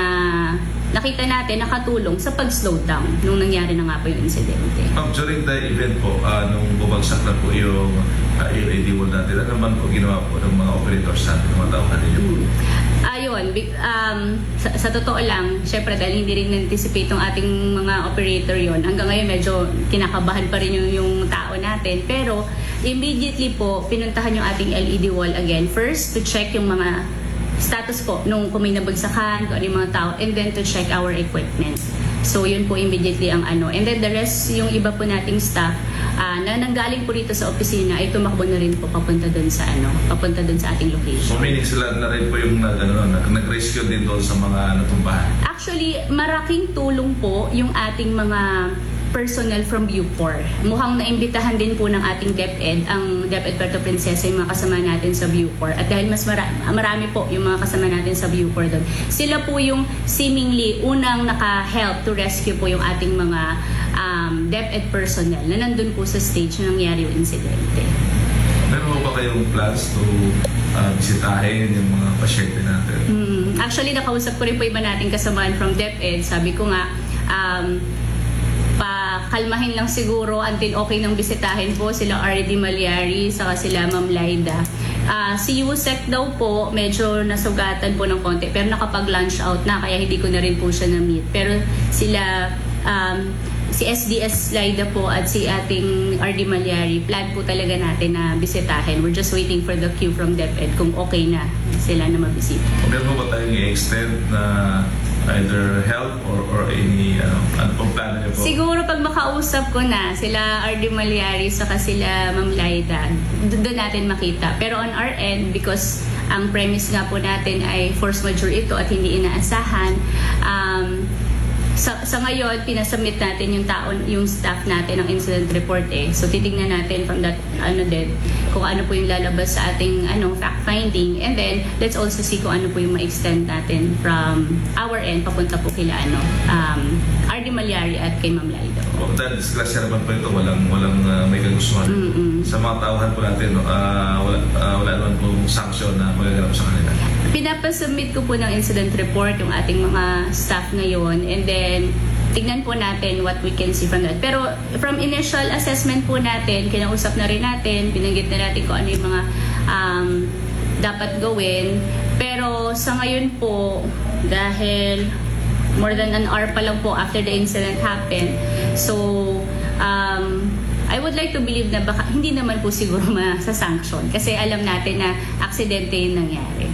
nakita natin nakatulong sa pag-slow down nung nangyari na nga po yung insidente. Um, during the event po, uh, nung bumagsak na po yung uh, L E D wall natin, ano naman po ginawa po ng mga operators natin, ng mga tao kanina po? Ayun, um, sa, sa totoo lang, syempre dahil hindi rin na-anticipate yung ating mga operator yon, hanggang ngayon medyo kinakabahan pa rin yung, yung tao natin. Pero immediately po, pinuntahan yung ating L E D wall again. First, to check yung mga status po nung kung may nabagsakan, kung ano yung mga tao, and then to check our equipment. So yun po immediately ang ano. And then the rest, yung iba po nating staff uh, na nanggaling po rito sa opisina ay tumakbo na rin po papunta dun sa ano, papunta dun sa ating location. So meaning sila na rin po yung nag, ano, nag-rescue din doon sa mga natumbahan? Actually, maraking tulong po yung ating mga personnel from Bucor. Mukhang naimbitahan din po ng ating DepEd, ang DepEd Puerto Princesa, yung mga kasama natin sa Bucor. At dahil mas marami, marami po yung mga kasama natin sa Bucor doon, sila po yung seemingly unang naka-help to rescue po yung ating mga um, DepEd personnel na nandun po sa stage na nangyari yung insidente. Meron ba kayong plans to uh, bisitahin yung mga pasyente natin? Hmm. Actually, nakausap ko rin po iba nating kasamaan from DepEd. Sabi ko nga, um, pakalmahin lang siguro until okay nang bisitahin po sila R D Malyari saka sila Ma'am Laida. Uh, si Yusek daw po medyo nasugatan po ng konti pero nakapag-lunch out na kaya hindi ko na rin po siya na-meet. Pero sila um, si S D S Laida po at si ating R D Malyari, plan po talaga natin na bisitahin. We're just waiting for the cue from DepEd kung okay na sila na mabisita. Meron ba tayong i-extend na either help or or any ano, ano pong plano niyo po? Siguro pag makausap ko na sila R D Malyari saka sila Ma'am Laida, doon natin makita. Pero on our end, because ang premise nga po natin ay force majeure ito at hindi inaasahan, um, sa, sa ngayon, pinasubmit natin yung taon, yung staff natin ng incident report eh. So titingnan natin from that ano din kung ano po yung lalabas sa ating ano fact finding, and then let's also see kung ano po yung ma-extend natin from our end papunta po kila ano um, R D Malyari at kay Ma'am Laida. Oh, dahil disgrasya naman po ito, walang walang uh, may kagustuhan. Mm-mm. Sa mga tauhan po natin, uh, wala, uh, wala naman pong sanction na magaganap sa kanila. Pinapasubmit ko po ng incident report yung ating mga staff ngayon, and then tignan po natin what we can see from that. Pero from initial assessment po natin, kinausap na rin natin, binanggit na natin kung ano yung mga um, dapat gawin. Pero sa ngayon po, dahil more than an hour pa lang po after the incident happened, so um, I would like to believe na baka hindi naman po siguro masasanction kasi alam natin na aksidente yung nangyari.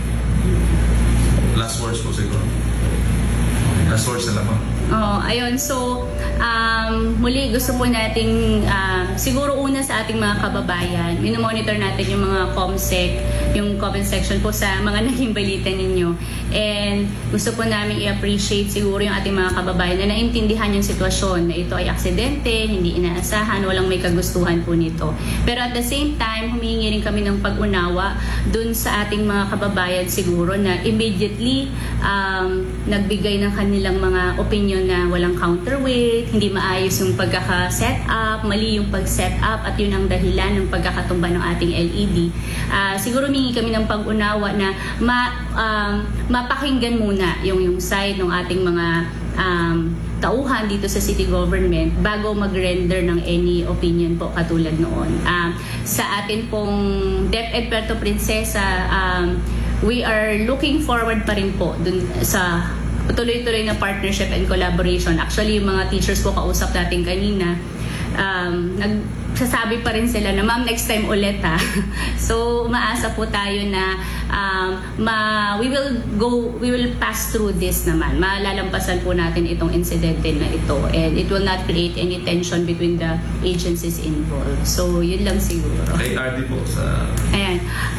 Last words po siguro. Last words na lamang. Oh, ayun. So, um, um, muli gusto po nating um, siguro una sa ating mga kababayan, minomonitor natin yung mga COMSEC, yung comment section po sa mga naging balita ninyo. And gusto po namin i-appreciate siguro yung ating mga kababayan na naintindihan yung sitwasyon na ito ay aksidente, hindi inaasahan, walang may kagustuhan po nito. Pero at the same time, humingi rin kami ng pag-unawa dun sa ating mga kababayan siguro na immediately um, nagbigay ng kanilang mga opinion na walang counterweight, hindi maayos yung pagkaka-set up, mali yung pag-set up at yun ang dahilan ng pagkakatumba ng ating L E D. Uh, siguro humingi kami ng pag-unawa na ma, um, mapakinggan muna yung, yung side ng ating mga um, tauhan dito sa city government bago mag-render ng any opinion po katulad noon. Um, sa atin pong DepEd Puerto Princesa, um, we are looking forward pa rin po dun sa tuloy-tuloy na partnership and collaboration. Actually, yung mga teachers po kausap natin kanina, um, nagsasabi pa rin sila na, ma'am, next time ulit ha. So, umaasa po tayo na um, ma, we will go, we will pass through this naman. Malalampasan po natin itong incidente na ito and it will not create any tension between the agencies involved. So, yun lang siguro. Kay R D po sa... Ayan.